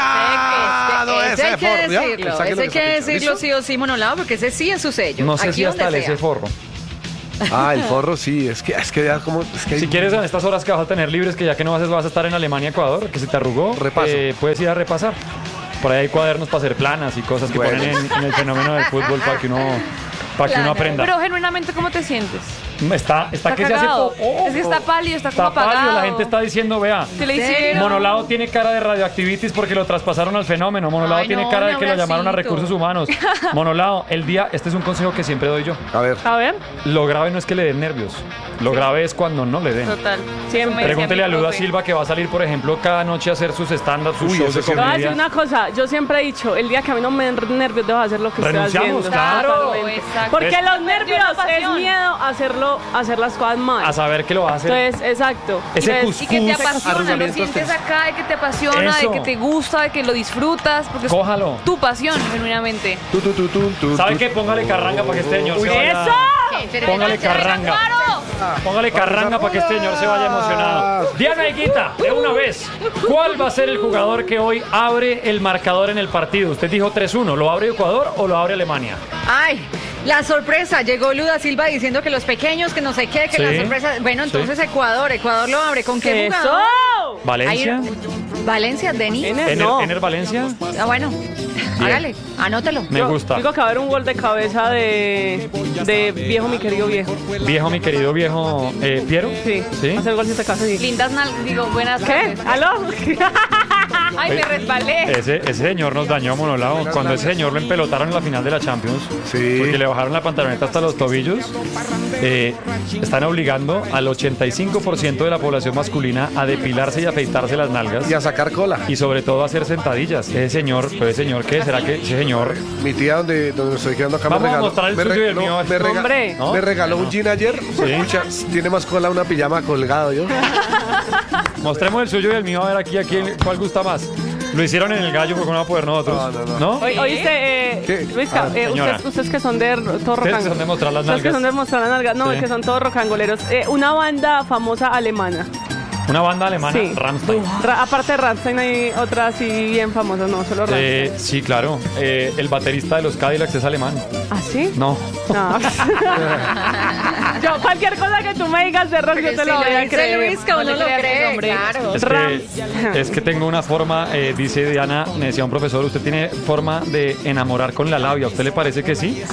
Speaker 2: pinchado.
Speaker 4: Ese hay que
Speaker 2: forro, ¿ya?
Speaker 4: decirlo,
Speaker 2: Saque lo
Speaker 4: ese hay
Speaker 2: está
Speaker 4: que
Speaker 2: pinchado.
Speaker 4: decirlo
Speaker 2: ¿Listo?
Speaker 4: sí o sí, Monolao, porque ese sí es su sello.
Speaker 1: No sé
Speaker 4: Aquí
Speaker 1: si hasta
Speaker 4: donde
Speaker 1: le
Speaker 4: sea.
Speaker 1: ese forro.
Speaker 2: Ah, el forro sí, es que es que ya como es que
Speaker 1: Si
Speaker 2: hay-
Speaker 1: quieres en estas horas que vas a tener libres, que ya que no vas a, vas a estar en Alemania, Ecuador, que se te arrugó,
Speaker 2: Repaso.
Speaker 1: eh, puedes ir a repasar. Por ahí hay cuadernos para hacer planas y cosas que
Speaker 2: Bueno.
Speaker 1: ponen en, en el fenómeno del fútbol para que uno, para que uno
Speaker 4: Plana.
Speaker 1: aprenda.
Speaker 3: Pero genuinamente, ¿cómo te sientes?
Speaker 1: Está, está,
Speaker 3: Está
Speaker 1: que se hace...
Speaker 3: cagado.
Speaker 1: po- oh,
Speaker 3: Es que está pálido, está como
Speaker 1: pálido,
Speaker 3: apagado.
Speaker 1: la gente está diciendo, vea,
Speaker 3: ¿Qué le
Speaker 4: ¿En serio?
Speaker 3: hicieron?
Speaker 1: Monolao tiene cara de radioactivitis porque lo traspasaron al fenómeno. Monolao
Speaker 4: Ay,
Speaker 1: tiene
Speaker 4: no,
Speaker 1: cara de
Speaker 4: un
Speaker 1: que lo llamaron a
Speaker 4: abracito.
Speaker 1: recursos humanos. Monolao, el día, este es un consejo que siempre doy yo.
Speaker 2: A ver,
Speaker 6: A ver,
Speaker 1: Lo grave no es que le den nervios, lo grave es cuando no le den.
Speaker 3: Total.
Speaker 6: Siempre.
Speaker 3: Eso me decía
Speaker 1: Pregúntele a
Speaker 3: mi
Speaker 1: Luda
Speaker 3: profe.
Speaker 1: Silva que va a salir, por ejemplo, cada noche a hacer sus stand-ups, sus
Speaker 2: Uy,
Speaker 1: shows
Speaker 2: eso
Speaker 1: de
Speaker 2: sí.
Speaker 6: te voy a decir
Speaker 1: comedia.
Speaker 6: una cosa. Yo siempre he dicho, el día que a mí no me den nervios, debo hacer lo que estoy
Speaker 1: Renunciamos,
Speaker 6: haciendo.
Speaker 1: claro.
Speaker 6: Totalmente.
Speaker 3: Exacto. Exacto.
Speaker 6: Porque
Speaker 1: Es-
Speaker 6: los nervios
Speaker 3: Perdió la
Speaker 6: es
Speaker 3: pasión.
Speaker 6: miedo a hacerlo, a hacer las cosas mal.
Speaker 1: A saber que lo va a hacer.
Speaker 6: Entonces, exacto.
Speaker 1: Ese
Speaker 6: Entonces,
Speaker 3: Y que te
Speaker 1: Cuscús,
Speaker 3: apasiona, lo
Speaker 2: arrugamientos
Speaker 3: sientes
Speaker 2: tensos.
Speaker 3: acá, de que te apasiona,
Speaker 1: Eso.
Speaker 3: de que te gusta, de que lo disfrutas, porque
Speaker 1: Cójalo.
Speaker 3: es tu pasión, genuinamente.
Speaker 2: Tu, tu, tu, tu, tu,
Speaker 1: ¿Sabe
Speaker 2: tu.
Speaker 1: qué? Póngale carranga para que este señor se vaya.
Speaker 6: ¡Eso!
Speaker 1: Póngale carranga. Póngale carranga para que este señor se vaya emocionado. Diana Higuita, de una vez, ¿cuál va a ser el jugador que hoy abre el marcador en el partido? Usted dijo tres uno, ¿lo abre Ecuador o lo abre Alemania?
Speaker 4: Ay, la sorpresa. Llegó Luda Silva diciendo que los pequeños, que no sé qué, que
Speaker 1: Sí.
Speaker 4: la sorpresa. Bueno, entonces Ecuador. Ecuador lo abre. ¿Con qué
Speaker 6: ¡Eso!
Speaker 4: jugador?
Speaker 1: ¿Valencia?
Speaker 4: Ahí- Valencia, Denis.
Speaker 6: Ener,
Speaker 1: ¿Ener,
Speaker 6: no.
Speaker 1: Ener Valencia?
Speaker 4: Ah, bueno. Hágale, anótalo.
Speaker 1: Me
Speaker 6: Yo
Speaker 1: gusta.
Speaker 6: Digo que va a haber un gol de cabeza de, de viejo, mi querido viejo.
Speaker 1: Viejo, mi querido viejo eh, Piero.
Speaker 6: Sí.
Speaker 1: ¿Sí?
Speaker 6: Hacer gol de cabeza, sí.
Speaker 3: Lindas nal- digo, buenas
Speaker 6: ¿Qué?
Speaker 3: tardes.
Speaker 6: ¿Aló?
Speaker 3: Ay, me resbalé.
Speaker 1: Ese, ese señor nos dañó, Monolao. Cuando ese señor lo empelotaron en la final de la Champions,
Speaker 2: Sí.
Speaker 1: porque le bajaron la pantaloneta hasta los tobillos, eh, están obligando al ochenta y cinco por ciento de la población masculina a depilarse y afeitarse las nalgas.
Speaker 2: Y a sacar cola.
Speaker 1: Y sobre todo a hacer sentadillas. Ese señor, pero ese señor, ¿qué? ¿Será que ese señor?
Speaker 2: Mi tía, donde, donde me estoy quedando acá,
Speaker 1: Vamos
Speaker 2: me
Speaker 1: a
Speaker 2: regaló.
Speaker 1: mostrar el
Speaker 2: me
Speaker 1: suyo y el
Speaker 2: no,
Speaker 1: mío.
Speaker 2: me rega-
Speaker 6: Hombre.
Speaker 1: ¿No?
Speaker 2: me regaló un jean ayer. Escucha, tiene más cola una pijama colgado yo.
Speaker 1: Mostremos el suyo y el mío, a ver aquí, aquí cuál gusta más. Lo hicieron en el gallo porque no va a poder nosotros.
Speaker 2: No, no, no.
Speaker 6: Oí- Oíste, eh,
Speaker 2: ¿Qué?
Speaker 6: Luisca,
Speaker 1: Ah,
Speaker 6: eh,
Speaker 1: señora.
Speaker 6: ustedes, ustedes que son de r- todo
Speaker 1: Ustedes
Speaker 6: rocango-
Speaker 1: son de mostrar las
Speaker 6: Ustedes que
Speaker 1: nalgas.
Speaker 6: son de mostrar las nalgas. No,
Speaker 1: Sí.
Speaker 6: que son todos rocangoleros. Eh, una banda famosa alemana.
Speaker 1: Una banda alemana,
Speaker 6: Sí.
Speaker 1: Rammstein.
Speaker 6: Ra- aparte de Rammstein hay otras así bien famosas, no, solo Rammstein.
Speaker 1: Eh, sí, claro. Eh, el baterista de los Cadillacs es alemán.
Speaker 6: ¿Ah, sí?
Speaker 1: No.
Speaker 6: No. Yo, cualquier cosa que tú me digas de rock, yo te
Speaker 4: Si
Speaker 6: lo voy a
Speaker 4: dice
Speaker 6: creer.
Speaker 4: Luisca,
Speaker 3: No
Speaker 4: uno
Speaker 3: le
Speaker 4: lo
Speaker 3: creas,
Speaker 4: cree,
Speaker 3: hombre.
Speaker 4: claro.
Speaker 1: Es
Speaker 6: Ram-
Speaker 1: que, es que tengo una forma, eh, dice Diana, me decía un profesor, usted tiene forma de enamorar con la labia. ¿A usted le parece que sí?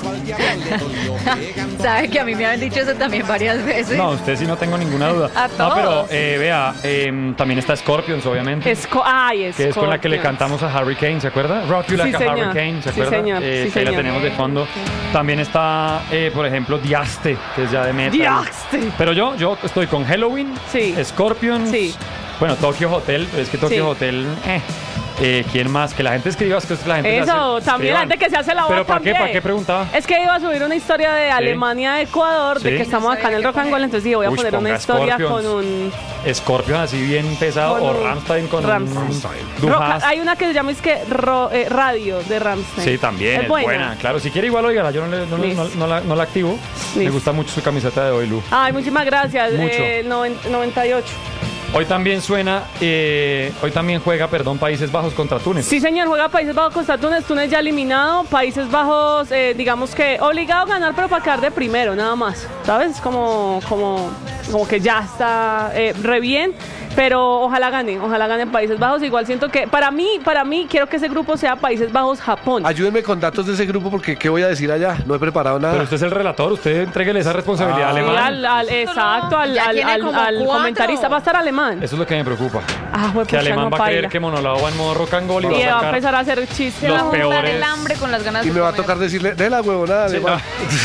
Speaker 4: Sabe que a mí me han dicho eso también varias veces.
Speaker 1: No, usted sí no tengo ninguna duda.
Speaker 3: A
Speaker 1: No, pero
Speaker 3: todos.
Speaker 1: eh, vea, eh, también está Scorpions, obviamente.
Speaker 6: Esco- Ay, es
Speaker 1: que es con la que le cantamos a Harry Kane, ¿se acuerda? Rock You
Speaker 6: Sí,
Speaker 1: Like a
Speaker 6: señor.
Speaker 1: Hurricane, ¿se
Speaker 6: Sí,
Speaker 1: acuerda?
Speaker 6: señor.
Speaker 1: Eh,
Speaker 6: Sí,
Speaker 1: que ahí la
Speaker 6: señor.
Speaker 1: tenemos de fondo. También está, eh, por ejemplo, Diaste, que es ya de metal.
Speaker 6: Diaste.
Speaker 1: Pero yo, yo estoy con Halloween,
Speaker 6: Sí.
Speaker 1: Scorpions,
Speaker 6: Sí.
Speaker 1: bueno, Tokyo Hotel, pero es que Tokyo
Speaker 6: Sí.
Speaker 1: Hotel, eh. Eh, ¿quién más? Que la gente escriba, es que la gente se
Speaker 6: Eso,
Speaker 1: hace-
Speaker 6: también la
Speaker 1: escriban.
Speaker 6: gente que se hace la voz
Speaker 1: ¿Pero para qué?
Speaker 6: también.
Speaker 1: ¿Para qué preguntaba?
Speaker 6: Es que iba a subir una historia de Alemania-Ecuador, de
Speaker 1: Sí.
Speaker 6: que estamos acá en el Rock and Roll, entonces dije, voy a
Speaker 1: Uy,
Speaker 6: poner una
Speaker 1: ponga
Speaker 6: historia
Speaker 1: Scorpions.
Speaker 6: con un...
Speaker 1: Scorpion así bien pesado,
Speaker 6: Con
Speaker 1: o
Speaker 6: un-
Speaker 1: Rammstein con
Speaker 6: Rammstein.
Speaker 1: un
Speaker 6: Ro-
Speaker 1: Dujas.
Speaker 6: hay una que se llama es que ro- eh, Radio de Rammstein.
Speaker 1: Sí, también, es buena. Claro, si quiere igual, oiga, yo no, le- no, le- no- no la, no la activo. Me
Speaker 6: Listo.
Speaker 1: gusta mucho su camiseta de hoy, Lu.
Speaker 6: Ay, muchísimas gracias.
Speaker 1: Mucho.
Speaker 6: Eh, noven- noventa y ocho.
Speaker 1: Hoy también suena, eh, hoy también juega, perdón, Países Bajos contra Túnez.
Speaker 6: Sí, señor, juega Países Bajos contra Túnez. Túnez ya eliminado. Países Bajos, eh, digamos que obligado a ganar, pero para quedar de primero, nada más. ¿Sabes? Como, como, como que ya está eh, re bien. Pero ojalá ganen, ojalá ganen Países Bajos. Igual siento que, para mí, para mí, quiero que ese grupo sea Países Bajos-Japón.
Speaker 2: Ayúdenme con datos de ese grupo porque ¿qué voy a decir allá? No he preparado nada.
Speaker 1: Pero usted es el relator, usted entréguele esa responsabilidad
Speaker 2: Ah.
Speaker 1: al
Speaker 6: Sí,
Speaker 1: alemán.
Speaker 6: al, al- exacto, al,
Speaker 4: Ya
Speaker 6: al-
Speaker 4: tiene
Speaker 6: al-
Speaker 4: como
Speaker 6: al
Speaker 4: cuatro.
Speaker 6: comentarista. Va a estar alemán.
Speaker 1: Eso es lo que me preocupa.
Speaker 6: Ah,
Speaker 1: Que
Speaker 6: juepucha,
Speaker 1: alemán
Speaker 6: no
Speaker 1: va a
Speaker 6: paila.
Speaker 1: creer que Monolao va en modo rock and roll y
Speaker 6: Y
Speaker 1: va
Speaker 6: va
Speaker 1: a
Speaker 6: a
Speaker 1: sacar...
Speaker 6: empezar a hacer chistes.
Speaker 3: Se
Speaker 1: Los
Speaker 3: va a juntar
Speaker 1: peores.
Speaker 3: el hambre con las ganas
Speaker 2: Y
Speaker 3: de
Speaker 2: me va a
Speaker 3: comer.
Speaker 2: tocar decirle, de la huevonada,
Speaker 1: Sí,
Speaker 2: alemán.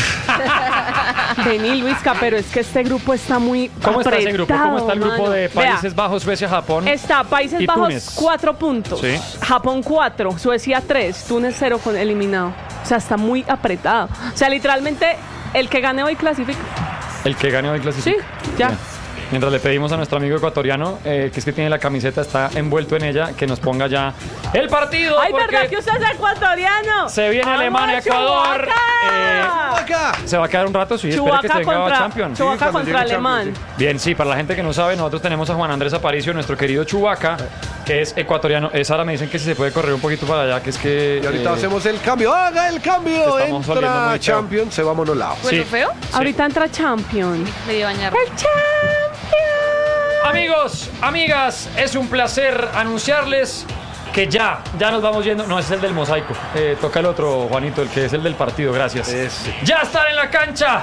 Speaker 6: Vení, Luisca, pero es que este grupo está muy
Speaker 1: ¿Cómo está ese grupo? ¿Cómo está el
Speaker 6: apretado,
Speaker 1: grupo de
Speaker 6: mano. Vea,
Speaker 1: Países Bajos, Suecia, Japón?
Speaker 6: está Países
Speaker 1: y
Speaker 6: Bajos
Speaker 1: Túnez?
Speaker 6: cuatro puntos,
Speaker 1: Sí.
Speaker 6: Japón cuatro, Suecia tres, Túnez cero con eliminado. O sea, está muy apretado. O sea, literalmente el que gane hoy clasifica.
Speaker 1: El que gane hoy clasifica.
Speaker 6: Sí, ya.
Speaker 1: Bien. Mientras le pedimos a nuestro amigo ecuatoriano, eh, que es que tiene la camiseta, está envuelto en ella, que nos ponga ya el partido.
Speaker 6: Ay,
Speaker 1: porque
Speaker 6: ¿verdad que usted es ecuatoriano?
Speaker 1: se viene
Speaker 6: ¡Vamos,
Speaker 1: Alemania-Ecuador!
Speaker 6: Chubaca!
Speaker 2: Acá.
Speaker 1: Se va a quedar un rato, sí, espere que
Speaker 6: Chubaca
Speaker 1: se venga
Speaker 6: contra,
Speaker 1: Champions.
Speaker 6: Chubaca
Speaker 2: cuando
Speaker 6: contra
Speaker 2: llegue
Speaker 6: Alemán.
Speaker 2: Champions,
Speaker 1: Bien, sí, para la gente que no sabe, nosotros tenemos a Juan Andrés Aparicio, nuestro querido Chubaca, que es ecuatoriano. Es ahora me dicen que si se puede correr un poquito para allá, que es que...
Speaker 2: Y ahorita
Speaker 1: eh,
Speaker 2: hacemos el cambio. ¡Haga el cambio!
Speaker 1: Estamos oliendo
Speaker 2: Entra
Speaker 1: muy feo.
Speaker 2: Champions, se va Monolao.
Speaker 3: ¿Fue lo
Speaker 1: Sí.
Speaker 3: feo?
Speaker 6: Ahorita entra Champion.
Speaker 3: Medio bañar.
Speaker 6: ¡El Champion!
Speaker 1: Amigos, amigas, es un placer anunciarles que ya, ya nos vamos yendo. No, ese es el del mosaico. Eh, toca el otro, Juanito, el que es el del partido, gracias.
Speaker 2: Ese.
Speaker 1: Ya están en la cancha.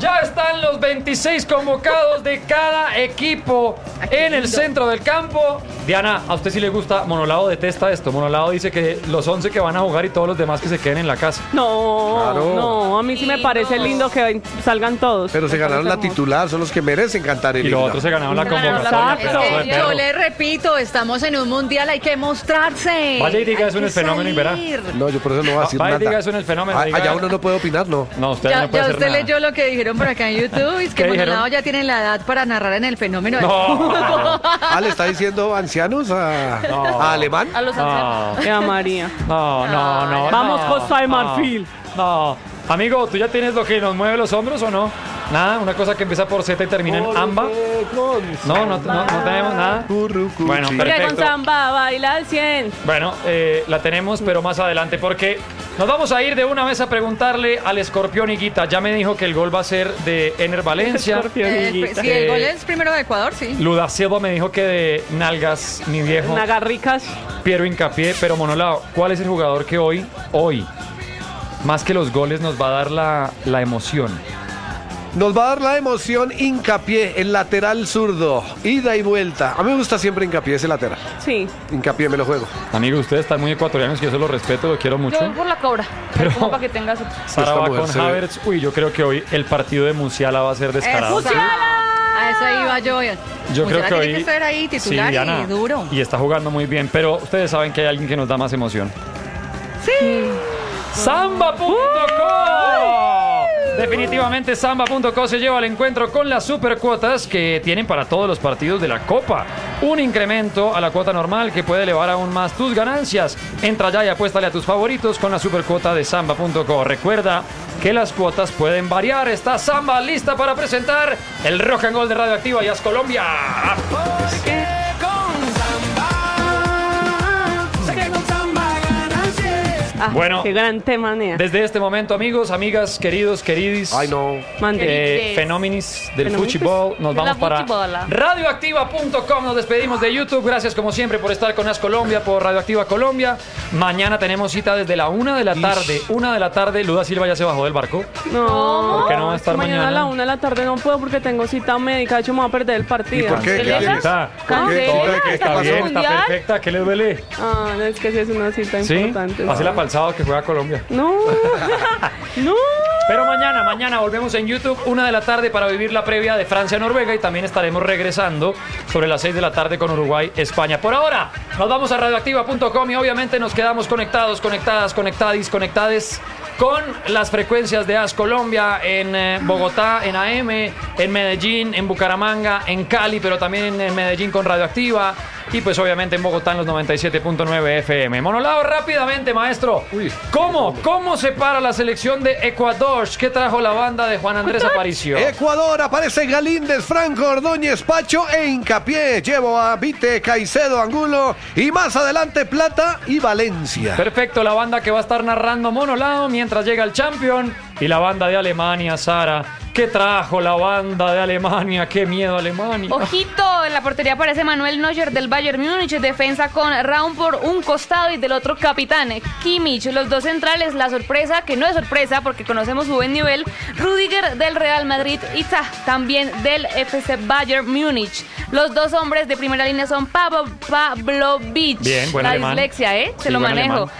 Speaker 1: Ya están los veintiséis convocados de cada equipo en el centro del campo. Diana, ¿a usted sí le gusta? Monolao detesta esto. Monolao dice que los once que van a jugar y todos los demás que se queden en la casa.
Speaker 6: No,
Speaker 2: Claro.
Speaker 6: no, a mí sí me parece lindo que salgan todos.
Speaker 2: Pero se
Speaker 6: Me
Speaker 2: ganaron la
Speaker 6: parece hermoso.
Speaker 2: titular, son los que merecen cantar el
Speaker 1: Y los
Speaker 2: himno.
Speaker 1: otros se ganaron la
Speaker 3: Ganaron la
Speaker 1: convocatoria.
Speaker 6: Exacto.
Speaker 1: pedazo de
Speaker 4: Es que
Speaker 1: perro.
Speaker 4: yo le repito, estamos en un mundial, hay que mostrarse.
Speaker 1: Vaya y diga
Speaker 4: Hay
Speaker 1: eso en
Speaker 4: que
Speaker 1: el fenómeno y verá.
Speaker 4: salir.
Speaker 2: No, yo por eso no voy a decir
Speaker 1: Vaya y
Speaker 2: nada.
Speaker 1: diga eso en el fenómeno,
Speaker 2: Ah,
Speaker 1: diga-
Speaker 2: allá uno no puede opinar, no.
Speaker 1: No, usted
Speaker 4: Ya,
Speaker 1: no puede
Speaker 4: ya
Speaker 1: hacer
Speaker 4: usted
Speaker 1: nada.
Speaker 4: leyó lo que dijeron por acá en YouTube, es
Speaker 1: ¿Qué
Speaker 4: que
Speaker 1: dijeron?
Speaker 4: Monolao ya tiene la edad para narrar en el fenómeno.
Speaker 1: No.
Speaker 2: Ah, ¿le está diciendo ancianos a,
Speaker 1: No.
Speaker 2: a alemán?
Speaker 3: A los ancianos.
Speaker 1: No,
Speaker 6: Ya, María.
Speaker 1: no, no, no.
Speaker 6: Vamos,
Speaker 1: no,
Speaker 6: Costa de
Speaker 1: no,
Speaker 6: Marfil.
Speaker 1: No. Amigo, ¿tú ya tienes lo que nos mueve los hombros o no? Nada, una cosa que empieza por Z y termina en amba. No, no, no, no tenemos nada. Bueno,
Speaker 6: Porque con
Speaker 1: perfecto.
Speaker 6: samba baila al cien.
Speaker 1: Bueno, eh, la tenemos, pero más adelante, porque nos vamos a ir de una vez a preguntarle al Escorpión Higuita. Ya me dijo que el gol va a ser de Ener Valencia.
Speaker 6: Escorpión.
Speaker 4: Eh, si el gol es primero de Ecuador, sí.
Speaker 1: Luda Silva me dijo que de Nalgas, mi viejo.
Speaker 6: Nagarricas.
Speaker 1: Piero Hincapié, pero Monolao, ¿cuál es el jugador que hoy, hoy, más que los goles, nos va a dar la, la emoción?
Speaker 2: Nos va a dar la emoción Hincapié, el lateral zurdo, ida y vuelta. A mí me gusta siempre Hincapié, ese lateral.
Speaker 6: Sí.
Speaker 2: Hincapié me lo juego.
Speaker 1: Amigo, ustedes están muy ecuatorianos y yo se lo respeto, lo quiero mucho.
Speaker 3: Yo voy por la cobra.
Speaker 1: Pero-
Speaker 3: Pero como para que tengas otro.
Speaker 1: Sara
Speaker 2: Esta
Speaker 1: va
Speaker 2: mujer
Speaker 1: con
Speaker 2: se ve-
Speaker 1: Havertz. Uy, yo creo que hoy el partido de Musiala va a ser descarado.
Speaker 4: Eso. A eso iba yo.
Speaker 1: Yo creo que hoy
Speaker 4: tiene que ser ahí titular
Speaker 1: sí, Diana,
Speaker 4: y duro.
Speaker 1: y está jugando muy bien, pero ustedes saben que hay alguien que nos da más emoción.
Speaker 4: Sí.
Speaker 1: Samba punto co. Definitivamente Samba punto co se lleva al encuentro con las supercuotas que tienen para todos los partidos de la Copa. Un incremento a la cuota normal que puede elevar aún más tus ganancias. Entra ya y apuéstale a tus favoritos con la supercuota de Samba punto co. Recuerda que las cuotas pueden variar. Está Samba lista para presentar el Rock and Roll de Radioactiva y As Colombia.
Speaker 6: Ah,
Speaker 1: Bueno.
Speaker 6: Qué gran tema, Nea.
Speaker 1: Desde este momento, amigos, amigas, queridos, queridis.
Speaker 2: Ay, no.
Speaker 6: Mande.
Speaker 1: Eh,
Speaker 3: Querides.
Speaker 1: fenómenis del
Speaker 6: Fenómenis.
Speaker 1: fútbol. Nos
Speaker 3: De
Speaker 1: vamos
Speaker 3: la
Speaker 1: para
Speaker 3: futibola.
Speaker 1: radioactiva punto com. Nos despedimos de YouTube. Gracias como siempre por estar con As Colombia, por Radioactiva Colombia. Mañana tenemos cita desde la una de la tarde. Una de la tarde. Luda Silva ya se bajó del barco.
Speaker 6: No.
Speaker 1: ¿Por qué no va a estar
Speaker 6: mañana?
Speaker 1: mañana?
Speaker 6: a la una de la tarde no puedo porque tengo cita médica. De hecho, me voy a perder el partido.
Speaker 2: ¿Y por qué?
Speaker 3: ¿Qué
Speaker 2: ¿Qué
Speaker 3: le
Speaker 2: tienes?
Speaker 1: Está,
Speaker 3: ¿Ah,
Speaker 2: qué?
Speaker 3: sí?
Speaker 2: ¿Todo de qué? ¿Qué
Speaker 1: está
Speaker 2: pasó?
Speaker 1: bien, está
Speaker 3: ¿Mundial?
Speaker 1: perfecta. ¿Qué le duele?
Speaker 6: Ah, no, es que sí es una cita
Speaker 1: ¿Sí?
Speaker 6: importante.
Speaker 1: Así la palzado que juega Colombia.
Speaker 6: No. No.
Speaker 1: Pero mañana, mañana volvemos en YouTube, una de la tarde para vivir la previa de Francia-Noruega y también estaremos regresando sobre las seis de la tarde con Uruguay-España. Por ahora, nos vamos a radioactiva punto com y obviamente nos quedamos conectados, conectadas, conectadis, conectades con las frecuencias de As Colombia en eh, Bogotá, en A M, en Medellín, en Bucaramanga, en Cali, pero también en Medellín con Radioactiva. Y pues obviamente en Bogotá en los noventa y siete punto nueve F M. Monolao, rápidamente, maestro.
Speaker 2: Uy.
Speaker 1: ¿Cómo? ¿Cómo se para la selección de Ecuador? ¿Qué trajo la banda de Juan Andrés Aparicio?
Speaker 2: Ecuador, aparece Galíndez, Franco, Ordóñez, Pacho e Hincapié. Llevo a Vite, Caicedo, Angulo y más adelante Plata y Valencia.
Speaker 1: Perfecto, la banda que va a estar narrando Monolao mientras llega el Champion. Y la banda de Alemania, Sara. ¿Qué trajo la banda de Alemania? ¡Qué miedo Alemania!
Speaker 3: Ojito, en la portería aparece Manuel Neuer del Bayern Múnich, defensa con Raum por un costado y del otro capitán Kimmich. Los dos centrales, la sorpresa, que no es sorpresa porque conocemos su buen nivel, Rüdiger del Real Madrid y Tah, también del F C Bayern Múnich. Los dos hombres de primera línea son Pablo Pavlovic.
Speaker 1: Bien, buen
Speaker 3: La
Speaker 1: alemán.
Speaker 3: dislexia, ¿eh? Se
Speaker 1: Sí,
Speaker 3: lo
Speaker 1: buen
Speaker 3: manejo.
Speaker 1: alemán.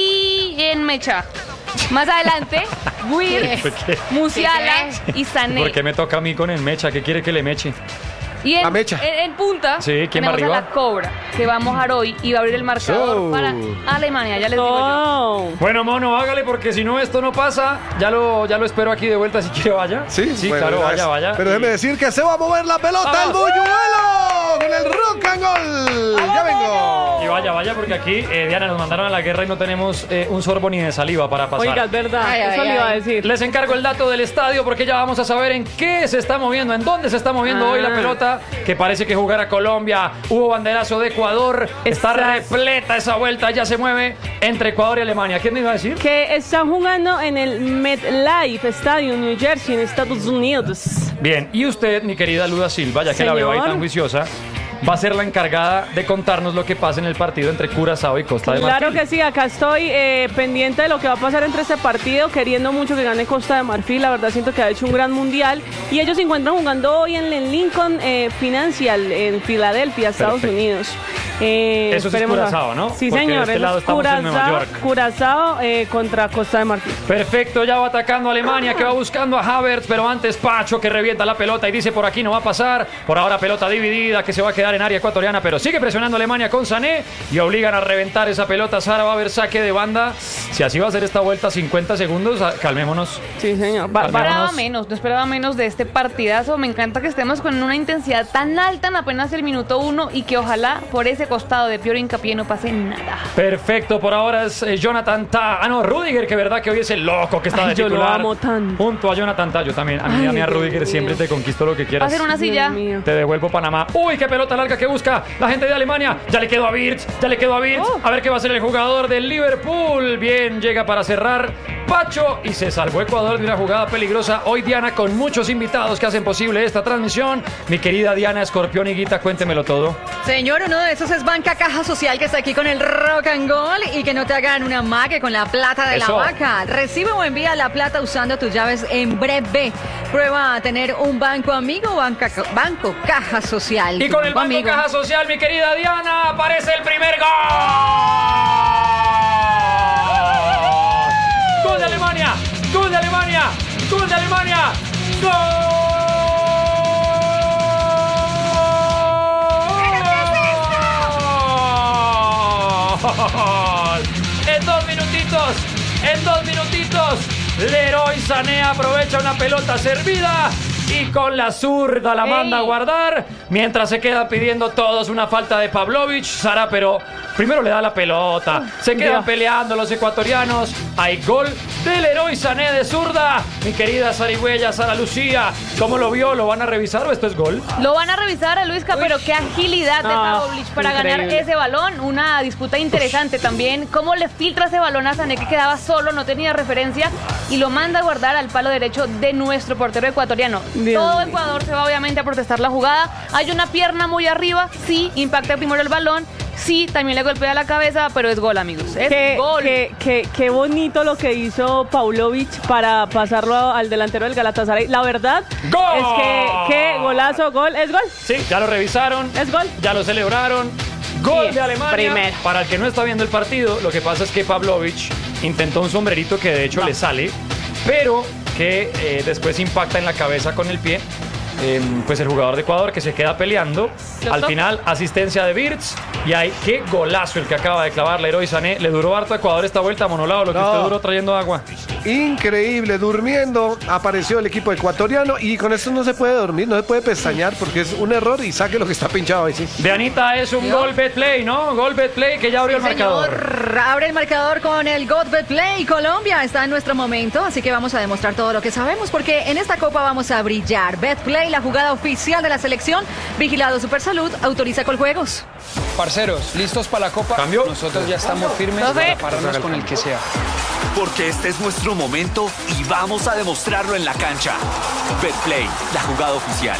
Speaker 3: Y en Mecha. Más adelante, Wirtz,
Speaker 1: ¿Por qué?
Speaker 3: Musiala y Sané.
Speaker 1: ¿Por qué me toca a mí con el mecha? ¿Qué quiere que le meche?
Speaker 3: Y en,
Speaker 2: La mecha.
Speaker 3: en- en punta
Speaker 1: Sí, ¿quién va
Speaker 3: tenemos
Speaker 1: arriba?
Speaker 3: a la Cobra, que va a mojar hoy y va a abrir el marcador
Speaker 2: So.
Speaker 3: para Alemania, ya les digo yo.
Speaker 6: Oh.
Speaker 1: Bueno, mono, hágale porque si no esto no pasa. Ya lo, ya lo espero aquí de vuelta si quiere vaya.
Speaker 2: Sí,
Speaker 1: sí,
Speaker 2: bueno,
Speaker 1: claro,
Speaker 2: ya
Speaker 1: vaya,
Speaker 2: es.
Speaker 1: vaya.
Speaker 2: Pero déjeme
Speaker 1: Y-
Speaker 2: decir que se va a mover la pelota,
Speaker 1: Vamos.
Speaker 2: el buñuelo con el rock and roll. Ya vengo.
Speaker 1: Y vaya, vaya, porque aquí, eh, Diana, nos mandaron a la guerra y no tenemos eh, un sorbo ni de saliva para pasar.
Speaker 6: Oiga, es verdad.
Speaker 4: Ay, ay,
Speaker 6: Eso le iba a
Speaker 4: ay.
Speaker 6: decir.
Speaker 1: Les encargo el dato del estadio porque ya vamos a saber en qué se está moviendo, en dónde se está moviendo
Speaker 6: Ah.
Speaker 1: hoy la pelota, que parece que jugará Colombia. Hubo banderazo de Ecuador, está
Speaker 6: Exacto.
Speaker 1: repleta esa vuelta, ya se mueve entre Ecuador y Alemania. ¿Quién me iba a decir?
Speaker 6: Que están jugando en el MetLife Stadium, New Jersey, en Estados Unidos.
Speaker 1: Bien, y usted, mi querida Luda Silva, ya que la veo ahí
Speaker 6: Señor.
Speaker 1: tan juiciosa, va a ser la encargada de contarnos lo que pasa en el partido entre Curazao y Costa de Marfil.
Speaker 6: Claro que sí, acá estoy eh, pendiente de lo que va a pasar entre este partido, queriendo mucho que gane Costa de Marfil. La verdad siento que ha hecho un gran mundial y ellos se encuentran jugando hoy en el Lincoln eh, Financial en Filadelfia, Estados
Speaker 1: Perfecto.
Speaker 6: Unidos. Eh,
Speaker 1: Eso es Curazao, ¿no?
Speaker 6: Sí,
Speaker 1: Porque
Speaker 6: señor.
Speaker 1: de este lado
Speaker 6: es
Speaker 1: estamos en Nueva
Speaker 6: Curazao,
Speaker 1: York.
Speaker 6: Curazao eh, contra Costa de Marfil.
Speaker 1: Perfecto, ya va atacando Alemania, que va buscando a Havertz, pero antes Pacho, que revienta la pelota y dice por aquí no va a pasar. Por ahora pelota dividida, que se va a quedar en área ecuatoriana, pero sigue presionando Alemania con Sané y obligan a reventar esa pelota. Sara, va a haber saque de banda. Si así va a ser esta vuelta, cincuenta segundos, calmémonos.
Speaker 6: Sí, señor.
Speaker 3: No esperaba menos, no esperaba menos de este partidazo. Me encanta que estemos con una intensidad tan alta en apenas el minuto uno y que ojalá por ese costado de Piero Hincapié no pase nada.
Speaker 1: Perfecto, por ahora es eh, Jonathan Tah. Ah, no, Rudiger, que verdad que hoy es el loco que está
Speaker 6: Ay,
Speaker 1: de
Speaker 6: yo
Speaker 1: titular.
Speaker 6: lo amo tanto.
Speaker 1: Junto a Jonathan Tah, yo también. A mí,
Speaker 6: Ay,
Speaker 1: a mí a
Speaker 6: Dios
Speaker 1: Rudiger
Speaker 6: mío.
Speaker 1: siempre te conquisto lo que
Speaker 3: Va a
Speaker 1: quieras.
Speaker 3: ser una silla.
Speaker 6: Dios mío.
Speaker 1: Te devuelvo Panamá. Uy, qué pelota larga que busca la gente de Alemania. Ya le quedó a Wirtz, ya le quedó a Wirtz.
Speaker 3: Oh.
Speaker 1: A ver qué va a hacer el jugador del Liverpool. Bien, llega para cerrar Pacho y se salvó Ecuador de una jugada peligrosa. Hoy Diana con muchos invitados que hacen posible esta transmisión. Mi querida Diana Escorpión Higuita, cuéntemelo todo.
Speaker 4: Señor, uno de esos es Banca Caja Social, que está aquí con el Rock and Gold, y que no te hagan una mague con la plata de
Speaker 1: Eso.
Speaker 4: la vaca. Recibe o envía la plata usando tus llaves en breve. Prueba a tener un banco amigo, banca, Banco Caja Social.
Speaker 1: Y
Speaker 4: Tu
Speaker 1: con el Banco
Speaker 4: amigo.
Speaker 1: Caja Social, mi querida Diana, aparece el primer gol. ¡Gol de Alemania! ¡Gol de Alemania! ¡Gol de Alemania! ¡Gol! En dos minutitos, en dos minutitos, Leroy Sané aprovecha una pelota servida y con la zurda la manda a guardar, mientras se queda pidiendo todos una falta de Pavlovic. Sara, pero primero le da la pelota, se quedan
Speaker 6: Dios.
Speaker 1: peleando los ecuatorianos. Hay gol del Leroy Sané de zurda. Mi querida Sarigüeya, Sara Lucía, ¿cómo lo vio? ¿Lo van a revisar o esto es gol?
Speaker 3: Lo van a revisar a Luisca, pero qué agilidad de
Speaker 6: Ah,
Speaker 3: Pavlovic para
Speaker 6: increíble.
Speaker 3: ganar ese balón. Una disputa interesante también. Cómo le filtra ese balón a Sané, que quedaba solo, no tenía referencia, y lo manda a guardar al palo derecho de nuestro portero ecuatoriano.
Speaker 6: Dios
Speaker 3: Todo
Speaker 6: mío.
Speaker 3: Ecuador se va obviamente a protestar la jugada. Hay una pierna muy arriba, sí, impacta primero el balón, sí, también le golpea la cabeza, pero es gol, amigos. Es
Speaker 6: Qué,
Speaker 3: gol.
Speaker 6: qué, qué- qué bonito lo que hizo Pavlovic para pasarlo al delantero del Galatasaray. La verdad
Speaker 1: ¡Gol!
Speaker 6: es que qué golazo, gol, es gol,
Speaker 1: Sí, ya lo revisaron.
Speaker 6: es gol.
Speaker 1: Ya lo celebraron. Gol
Speaker 6: Sí,
Speaker 1: de Alemania.
Speaker 6: primero.
Speaker 1: Para el que no está viendo el partido, lo que pasa es que Pavlovic intentó un sombrerito que de hecho le sale, pero que eh, después impacta en la cabeza con el pie. Eh, pues el jugador de Ecuador que se queda peleando.
Speaker 3: Lo
Speaker 1: Al
Speaker 3: toca.
Speaker 1: final, asistencia de Wirtz. Y ahí, qué golazo el que acaba de clavar Leroy Sané. Le duró harto a Ecuador esta vuelta, Monolao, lo que
Speaker 2: No.
Speaker 1: usted duró trayendo agua.
Speaker 2: Increíble, durmiendo, apareció el equipo ecuatoriano y con esto no se puede dormir, no se puede pestañear porque es un error y saque lo que está pinchado ahí, sí.
Speaker 1: De Anita es un gol Betplay, ¿no? Gol Betplay que ya abrió
Speaker 4: Sí,
Speaker 1: el marcador.
Speaker 4: señor. Abre el marcador con el Godbet Play. Colombia está en nuestro momento, así que vamos a demostrar todo lo que sabemos, porque en esta copa vamos a brillar. Betplay, la jugada oficial de la selección. Vigilado Supersalud, autoriza Coljuegos.
Speaker 7: Parceros, ¿listos para la Copa?
Speaker 1: Cambio.
Speaker 7: Nosotros ya estamos firmes
Speaker 3: Profe.
Speaker 7: para pararnos con el que sea.
Speaker 8: Porque este es nuestro momento y vamos a demostrarlo en la cancha. Betplay, la jugada oficial.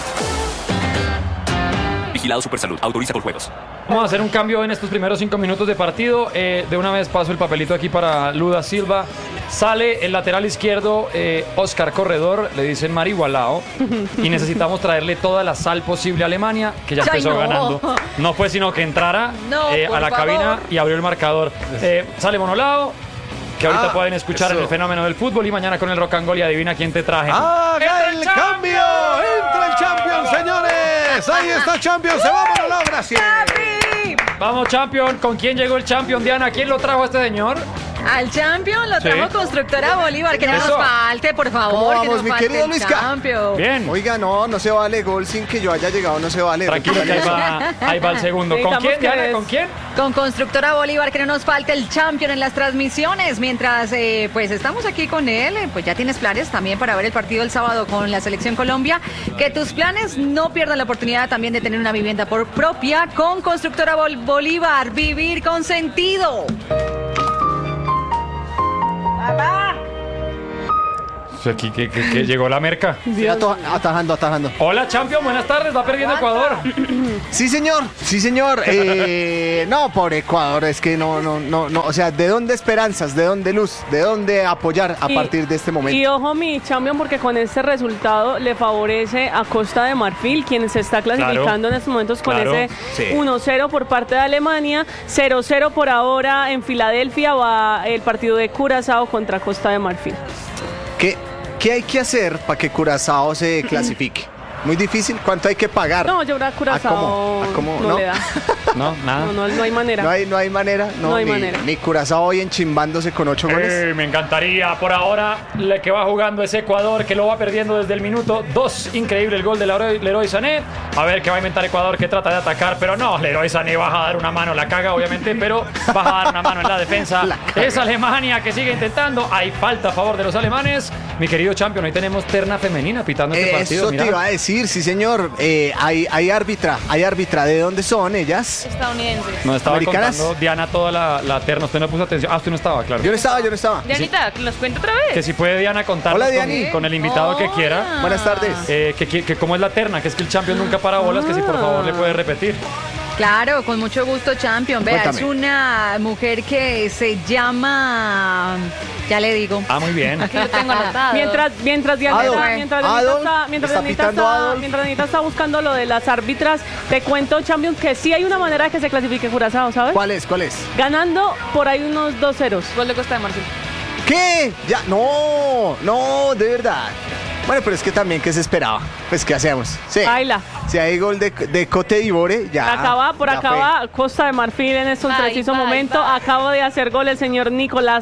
Speaker 8: Vigilado Supersalud, autoriza con juegos.
Speaker 1: Vamos a hacer un cambio en estos primeros cinco minutos de partido. Eh, de una vez paso el papelito aquí para Luda Silva. Sale el lateral izquierdo, eh, Oscar Corredor, le dicen Marihualao. Y necesitamos traerle toda la sal posible a Alemania, que ya
Speaker 4: Ay,
Speaker 1: empezó
Speaker 4: no.
Speaker 1: ganando. No fue sino que entrara
Speaker 4: No,
Speaker 1: eh, a
Speaker 4: por
Speaker 1: la
Speaker 4: favor.
Speaker 1: cabina y abrió el marcador. Eh, sale Monolao, que ahorita
Speaker 2: Ah,
Speaker 1: pueden escuchar en
Speaker 2: eso.
Speaker 1: el fenómeno del fútbol. Y mañana con el Rock and Roll y adivina quién te traje.
Speaker 2: ¡Haga
Speaker 1: ¡Entra
Speaker 2: el
Speaker 1: el
Speaker 2: cambio! ¡Entra el Champions, señores! Ahí está Champions, se va por la gracias.
Speaker 1: Vamos, Champion. ¿Con quién llegó el Champion, Diana? ¿Quién lo trajo a este señor?
Speaker 4: Al Champion lo
Speaker 1: Sí.
Speaker 4: trajo Constructora Bolívar. Que no
Speaker 1: Eso.
Speaker 4: nos falte, por favor.
Speaker 9: ¿Cómo
Speaker 4: que
Speaker 9: vamos,
Speaker 4: nos
Speaker 9: mi
Speaker 4: falte
Speaker 9: querido
Speaker 4: el
Speaker 9: Luisca?
Speaker 4: Champion.
Speaker 1: Bien.
Speaker 9: Oiga, no, no se vale gol sin que yo haya llegado, no se vale.
Speaker 1: Tranquilo, que ahí va, ahí va el segundo. ¿Con
Speaker 6: Necesitamos
Speaker 1: quién,
Speaker 6: que
Speaker 1: Diana?
Speaker 6: des-
Speaker 1: ¿Con quién?
Speaker 4: Con Constructora Bolívar, que no nos falte el Champion en las transmisiones. Mientras eh, pues estamos aquí con él, eh, pues ya tienes planes también para ver el partido el sábado con la Selección Colombia. Que tus planes no pierdan la oportunidad también de tener una vivienda por propia con Constructora Bol- Bolívar. Vivir con sentido.
Speaker 1: aquí que, que, que llegó la merca.
Speaker 9: Ato- atajando, atajando.
Speaker 1: Hola, Champion, buenas tardes. Va perdiendo Ecuador.
Speaker 9: Sí, señor, sí, señor. Eh, no, por Ecuador, es que no, no, no, no. O sea, ¿de dónde esperanzas? ¿De dónde luz? ¿De dónde apoyar a
Speaker 6: Y-
Speaker 9: partir de este momento?
Speaker 6: Y ojo, mi Champion, porque con este resultado le favorece a Costa de Marfil, quien se está clasificando
Speaker 1: Claro,
Speaker 6: en estos momentos con
Speaker 1: claro,
Speaker 6: ese
Speaker 9: sí.
Speaker 6: uno cero por parte de Alemania. cero cero por ahora en Filadelfia va el partido de Curazao contra Costa de Marfil.
Speaker 9: ¿Qué, qué hay que hacer para que Curazao se clasifique? Muy difícil. ¿Cuánto hay que pagar?
Speaker 6: No, yo creo que
Speaker 9: ¿A
Speaker 6: Curazao
Speaker 9: cómo? ¿A cómo?
Speaker 6: no,
Speaker 9: ¿No?
Speaker 6: le da.
Speaker 1: No, nada.
Speaker 6: No, no, no hay manera.
Speaker 9: No hay, no hay manera. No,
Speaker 6: No hay
Speaker 9: ni,
Speaker 6: manera.
Speaker 9: Ni Curazao hoy enchimbándose con ocho goles.
Speaker 1: Eh, me encantaría. Por ahora, le que va jugando es Ecuador, que lo va perdiendo desde el minuto dos. Increíble el gol de Leroy, Leroy Sané. A ver qué va a inventar Ecuador, que trata de atacar, pero no, Leroy Sané va a dar una mano, la caga obviamente, pero va a dar una mano en la defensa.
Speaker 9: La caga.
Speaker 1: Es Alemania que sigue intentando. Hay falta a favor de los alemanes. Mi querido Champion, hoy tenemos terna femenina pitando este partido.
Speaker 9: Eso
Speaker 1: Mira.
Speaker 9: te iba a decir, sí, señor. Eh, hay, hay árbitra, hay árbitra. ¿De dónde son ellas?
Speaker 3: Estadounidenses.
Speaker 1: Nos estaba
Speaker 9: ¿Americanas?
Speaker 1: contando Diana toda la, la terna. Usted no puso atención. Ah, usted no estaba, claro.
Speaker 9: Yo no estaba, yo no estaba.
Speaker 3: Dianita, ¿nos cuenta otra vez?
Speaker 1: Que si puede Diana contarnos
Speaker 9: Hola,
Speaker 1: con,
Speaker 9: Diani.
Speaker 1: con el invitado que
Speaker 3: Hola.
Speaker 1: quiera.
Speaker 9: Buenas tardes.
Speaker 1: Eh, que, que, que cómo es la terna, que es que el Champion nunca para bolas, que si por favor le puede repetir.
Speaker 4: Claro, con mucho gusto, Champion. Vea,
Speaker 9: Cuéntame.
Speaker 4: es una mujer que se llama... Ya le digo.
Speaker 1: Ah, muy bien.
Speaker 3: Aquí lo tengo anotado.
Speaker 6: Mientras, mientras Dianita,
Speaker 9: Adol.
Speaker 6: mientras Dianita
Speaker 9: Adol.
Speaker 6: está, mientras
Speaker 9: Está
Speaker 6: Dianita
Speaker 9: pitando
Speaker 6: está,
Speaker 9: Adol.
Speaker 6: mientras Dianita está buscando lo de las árbitras, te cuento, Champion, que sí hay una manera de que se clasifique Curazao, ¿sabes?
Speaker 9: ¿Cuál es? ¿Cuál es?
Speaker 6: Ganando por ahí unos dos ceros.
Speaker 3: Gol de Costa de Marfil.
Speaker 9: ¿Qué? Ya, no, no, de verdad. Bueno, pero es que también, ¿qué se esperaba? Pues, ¿qué hacemos? Sí.
Speaker 6: Baila.
Speaker 9: Si hay gol de, de Cote d'Ivore, ya.
Speaker 6: Acá va, por
Speaker 9: ya
Speaker 6: acá
Speaker 9: fue.
Speaker 6: va Costa de Marfil en estos
Speaker 3: Bye,
Speaker 6: precisos
Speaker 3: bye,
Speaker 6: momentos.
Speaker 3: bye.
Speaker 6: Acaba de hacer gol el señor Nicolás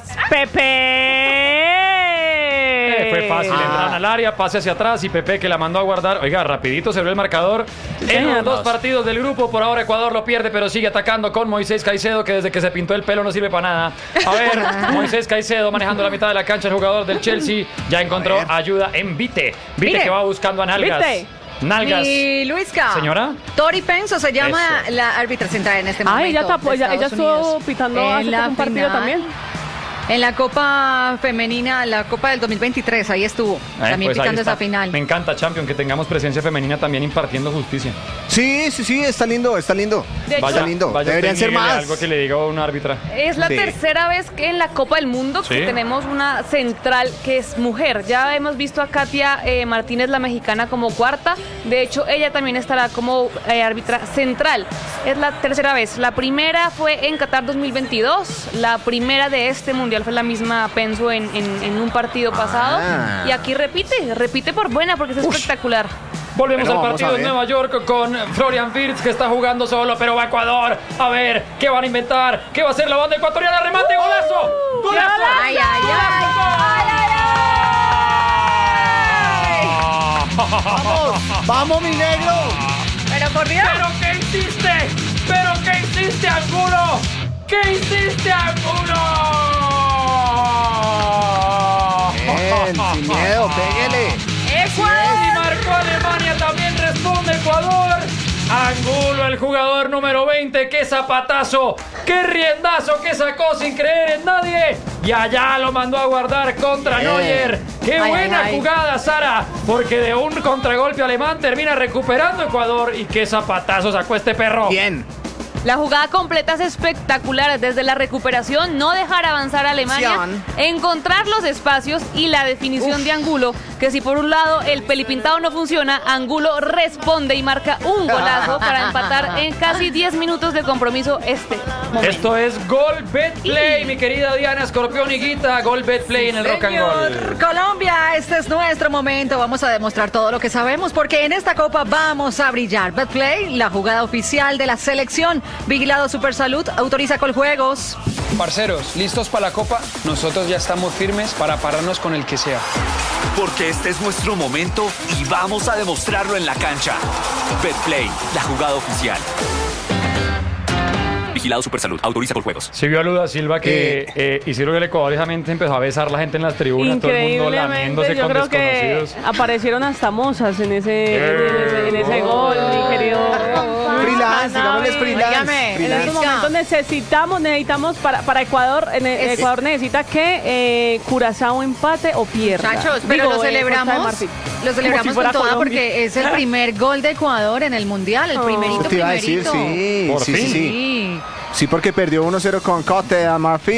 Speaker 6: Pepe.
Speaker 1: Eh, fue fácil,
Speaker 9: Ah.
Speaker 1: entraron al área, pase hacia atrás y Pepe que la mandó a guardar. Oiga, rapidito se ve el marcador. En los dos partidos del grupo, por ahora Ecuador lo pierde, pero sigue atacando con Moisés Caicedo, que desde que se pintó el pelo no sirve para nada. A ver, Moisés Caicedo manejando la mitad de la cancha, el jugador del Chelsea, ya encontró ayuda en Vite. Vite
Speaker 4: Mire.
Speaker 1: que va buscando a Nalgas.
Speaker 6: Vite.
Speaker 1: Nalgas.
Speaker 4: Y Luisca.
Speaker 1: Señora.
Speaker 4: Tori Penso se llama
Speaker 1: Eso.
Speaker 4: la árbitra central en este momento.
Speaker 6: Ay, ella, tapó,
Speaker 4: de
Speaker 6: ella, ella
Speaker 4: Estados
Speaker 6: estuvo
Speaker 4: Unidos.
Speaker 6: pitando
Speaker 4: En
Speaker 6: hace
Speaker 4: la
Speaker 6: poco un partido
Speaker 4: final.
Speaker 6: también.
Speaker 4: En la Copa Femenina, la Copa del dos mil veintitrés, ahí estuvo.
Speaker 1: Eh,
Speaker 4: también
Speaker 1: pues ahí
Speaker 4: pitando
Speaker 1: está.
Speaker 4: esa final.
Speaker 1: Me encanta, Champion, que tengamos presencia femenina también impartiendo justicia.
Speaker 9: Sí, sí, sí, está lindo, está lindo.
Speaker 3: De hecho-
Speaker 9: está lindo.
Speaker 1: vaya
Speaker 9: Deberían
Speaker 1: usted y
Speaker 9: ser
Speaker 1: dígale
Speaker 9: más.
Speaker 1: algo que le diga a una árbitra.
Speaker 3: Es la
Speaker 9: Sí.
Speaker 3: tercera vez que en la Copa del Mundo que
Speaker 1: Sí.
Speaker 3: tenemos una central que es mujer. Ya hemos visto a Katia eh, Martínez, la mexicana, como cuarta. De hecho, ella también estará como eh, árbitra central. Es la tercera vez. La primera fue en Qatar dos mil veintidós. La primera de este mundial fue la misma Penso en, en- en un partido pasado.
Speaker 9: Ah.
Speaker 3: Y aquí repite, repite por buena porque es espectacular.
Speaker 1: Volvemos
Speaker 9: Bueno,
Speaker 1: al
Speaker 9: vamos a
Speaker 1: partido en
Speaker 9: ver.
Speaker 1: Nueva York con Florian Wirtz, que está jugando solo, pero va a Ecuador. A ver, ¿qué van a inventar? ¿Qué va a hacer la banda ecuatoriana? ¡Remate, golazo! ¡Golazo!
Speaker 4: Ay, ay, ay. Ay, ay,
Speaker 9: Vamos, vamos, mi negro.
Speaker 4: Pero por Dios.
Speaker 1: ¿Pero qué hiciste? ¿Pero qué hiciste, Angulo? ¿Qué hiciste, Angulo?
Speaker 9: Bien, sin miedo, pégale.
Speaker 1: Y marcó Alemania, también responde Ecuador. Angulo, el jugador número veinte, qué zapatazo, qué riendazo que sacó sin creer en nadie. Y allá lo mandó a guardar contra
Speaker 9: Bien.
Speaker 1: Neuer. Qué
Speaker 4: Ay,
Speaker 1: buena
Speaker 4: ay, ay.
Speaker 1: jugada, Sara, porque de un contragolpe alemán termina recuperando Ecuador. Y qué zapatazo sacó este perro.
Speaker 9: Bien.
Speaker 3: La jugada completa es espectacular. Desde la recuperación, no dejar avanzar a Alemania,
Speaker 9: Acción.
Speaker 3: encontrar los espacios y la definición de Angulo, que si por un lado el pelipintado no funciona, Angulo responde y marca un golazo para empatar en casi diez minutos de compromiso este momento.
Speaker 1: Esto es Gol Betplay, mi querida Diana Escorpión y Guita. Gol Betplay en el Rock and Roll.
Speaker 4: Señor Colombia, este es nuestro momento. Vamos a demostrar todo lo que sabemos porque en esta copa vamos a brillar. Betplay, la jugada oficial de la selección. Vigilado Supersalud, autoriza Coljuegos.
Speaker 7: Parceros, ¿listos para la Copa? Nosotros ya estamos firmes para pararnos con el que sea.
Speaker 8: Porque este es nuestro momento y vamos a demostrarlo en la cancha. Betplay, la jugada oficial. Vigilado Supersalud. Autoriza con juegos.
Speaker 1: Sí vio a Luda Silva que
Speaker 9: Eh.
Speaker 1: eh, hicieron que el Ecuador se empezó a besar la gente en las tribunas, todo el mundo lamiéndose
Speaker 6: Increíblemente, yo
Speaker 1: con
Speaker 6: creo que
Speaker 1: desconocidos.
Speaker 6: aparecieron hasta mozas en ese, en ese, en ese gol, mi querido.
Speaker 9: Freelance, digámosle es freelance.
Speaker 4: Óigame,
Speaker 6: En
Speaker 9: freelance.
Speaker 6: estos momentos necesitamos, necesitamos para, para Ecuador, en el-
Speaker 4: Es-
Speaker 6: Ecuador necesita que eh, Curazao empate o pierda.
Speaker 4: Muchachos, pero
Speaker 6: Digo,
Speaker 4: lo
Speaker 6: eh,
Speaker 4: celebramos,
Speaker 6: Costa de Marfil.
Speaker 4: lo
Speaker 6: Como
Speaker 4: celebramos
Speaker 6: si fuera
Speaker 4: con toda
Speaker 6: Colombia.
Speaker 4: porque es el primer gol de Ecuador en el Mundial, el
Speaker 6: Oh.
Speaker 4: primerito,
Speaker 9: Eso te iba a decir,
Speaker 4: primerito.
Speaker 9: sí,
Speaker 2: Por
Speaker 9: sí, sí,
Speaker 2: fin.
Speaker 9: sí.
Speaker 4: Sí.
Speaker 9: Sí, porque perdió uno cero con Cote a Marfil.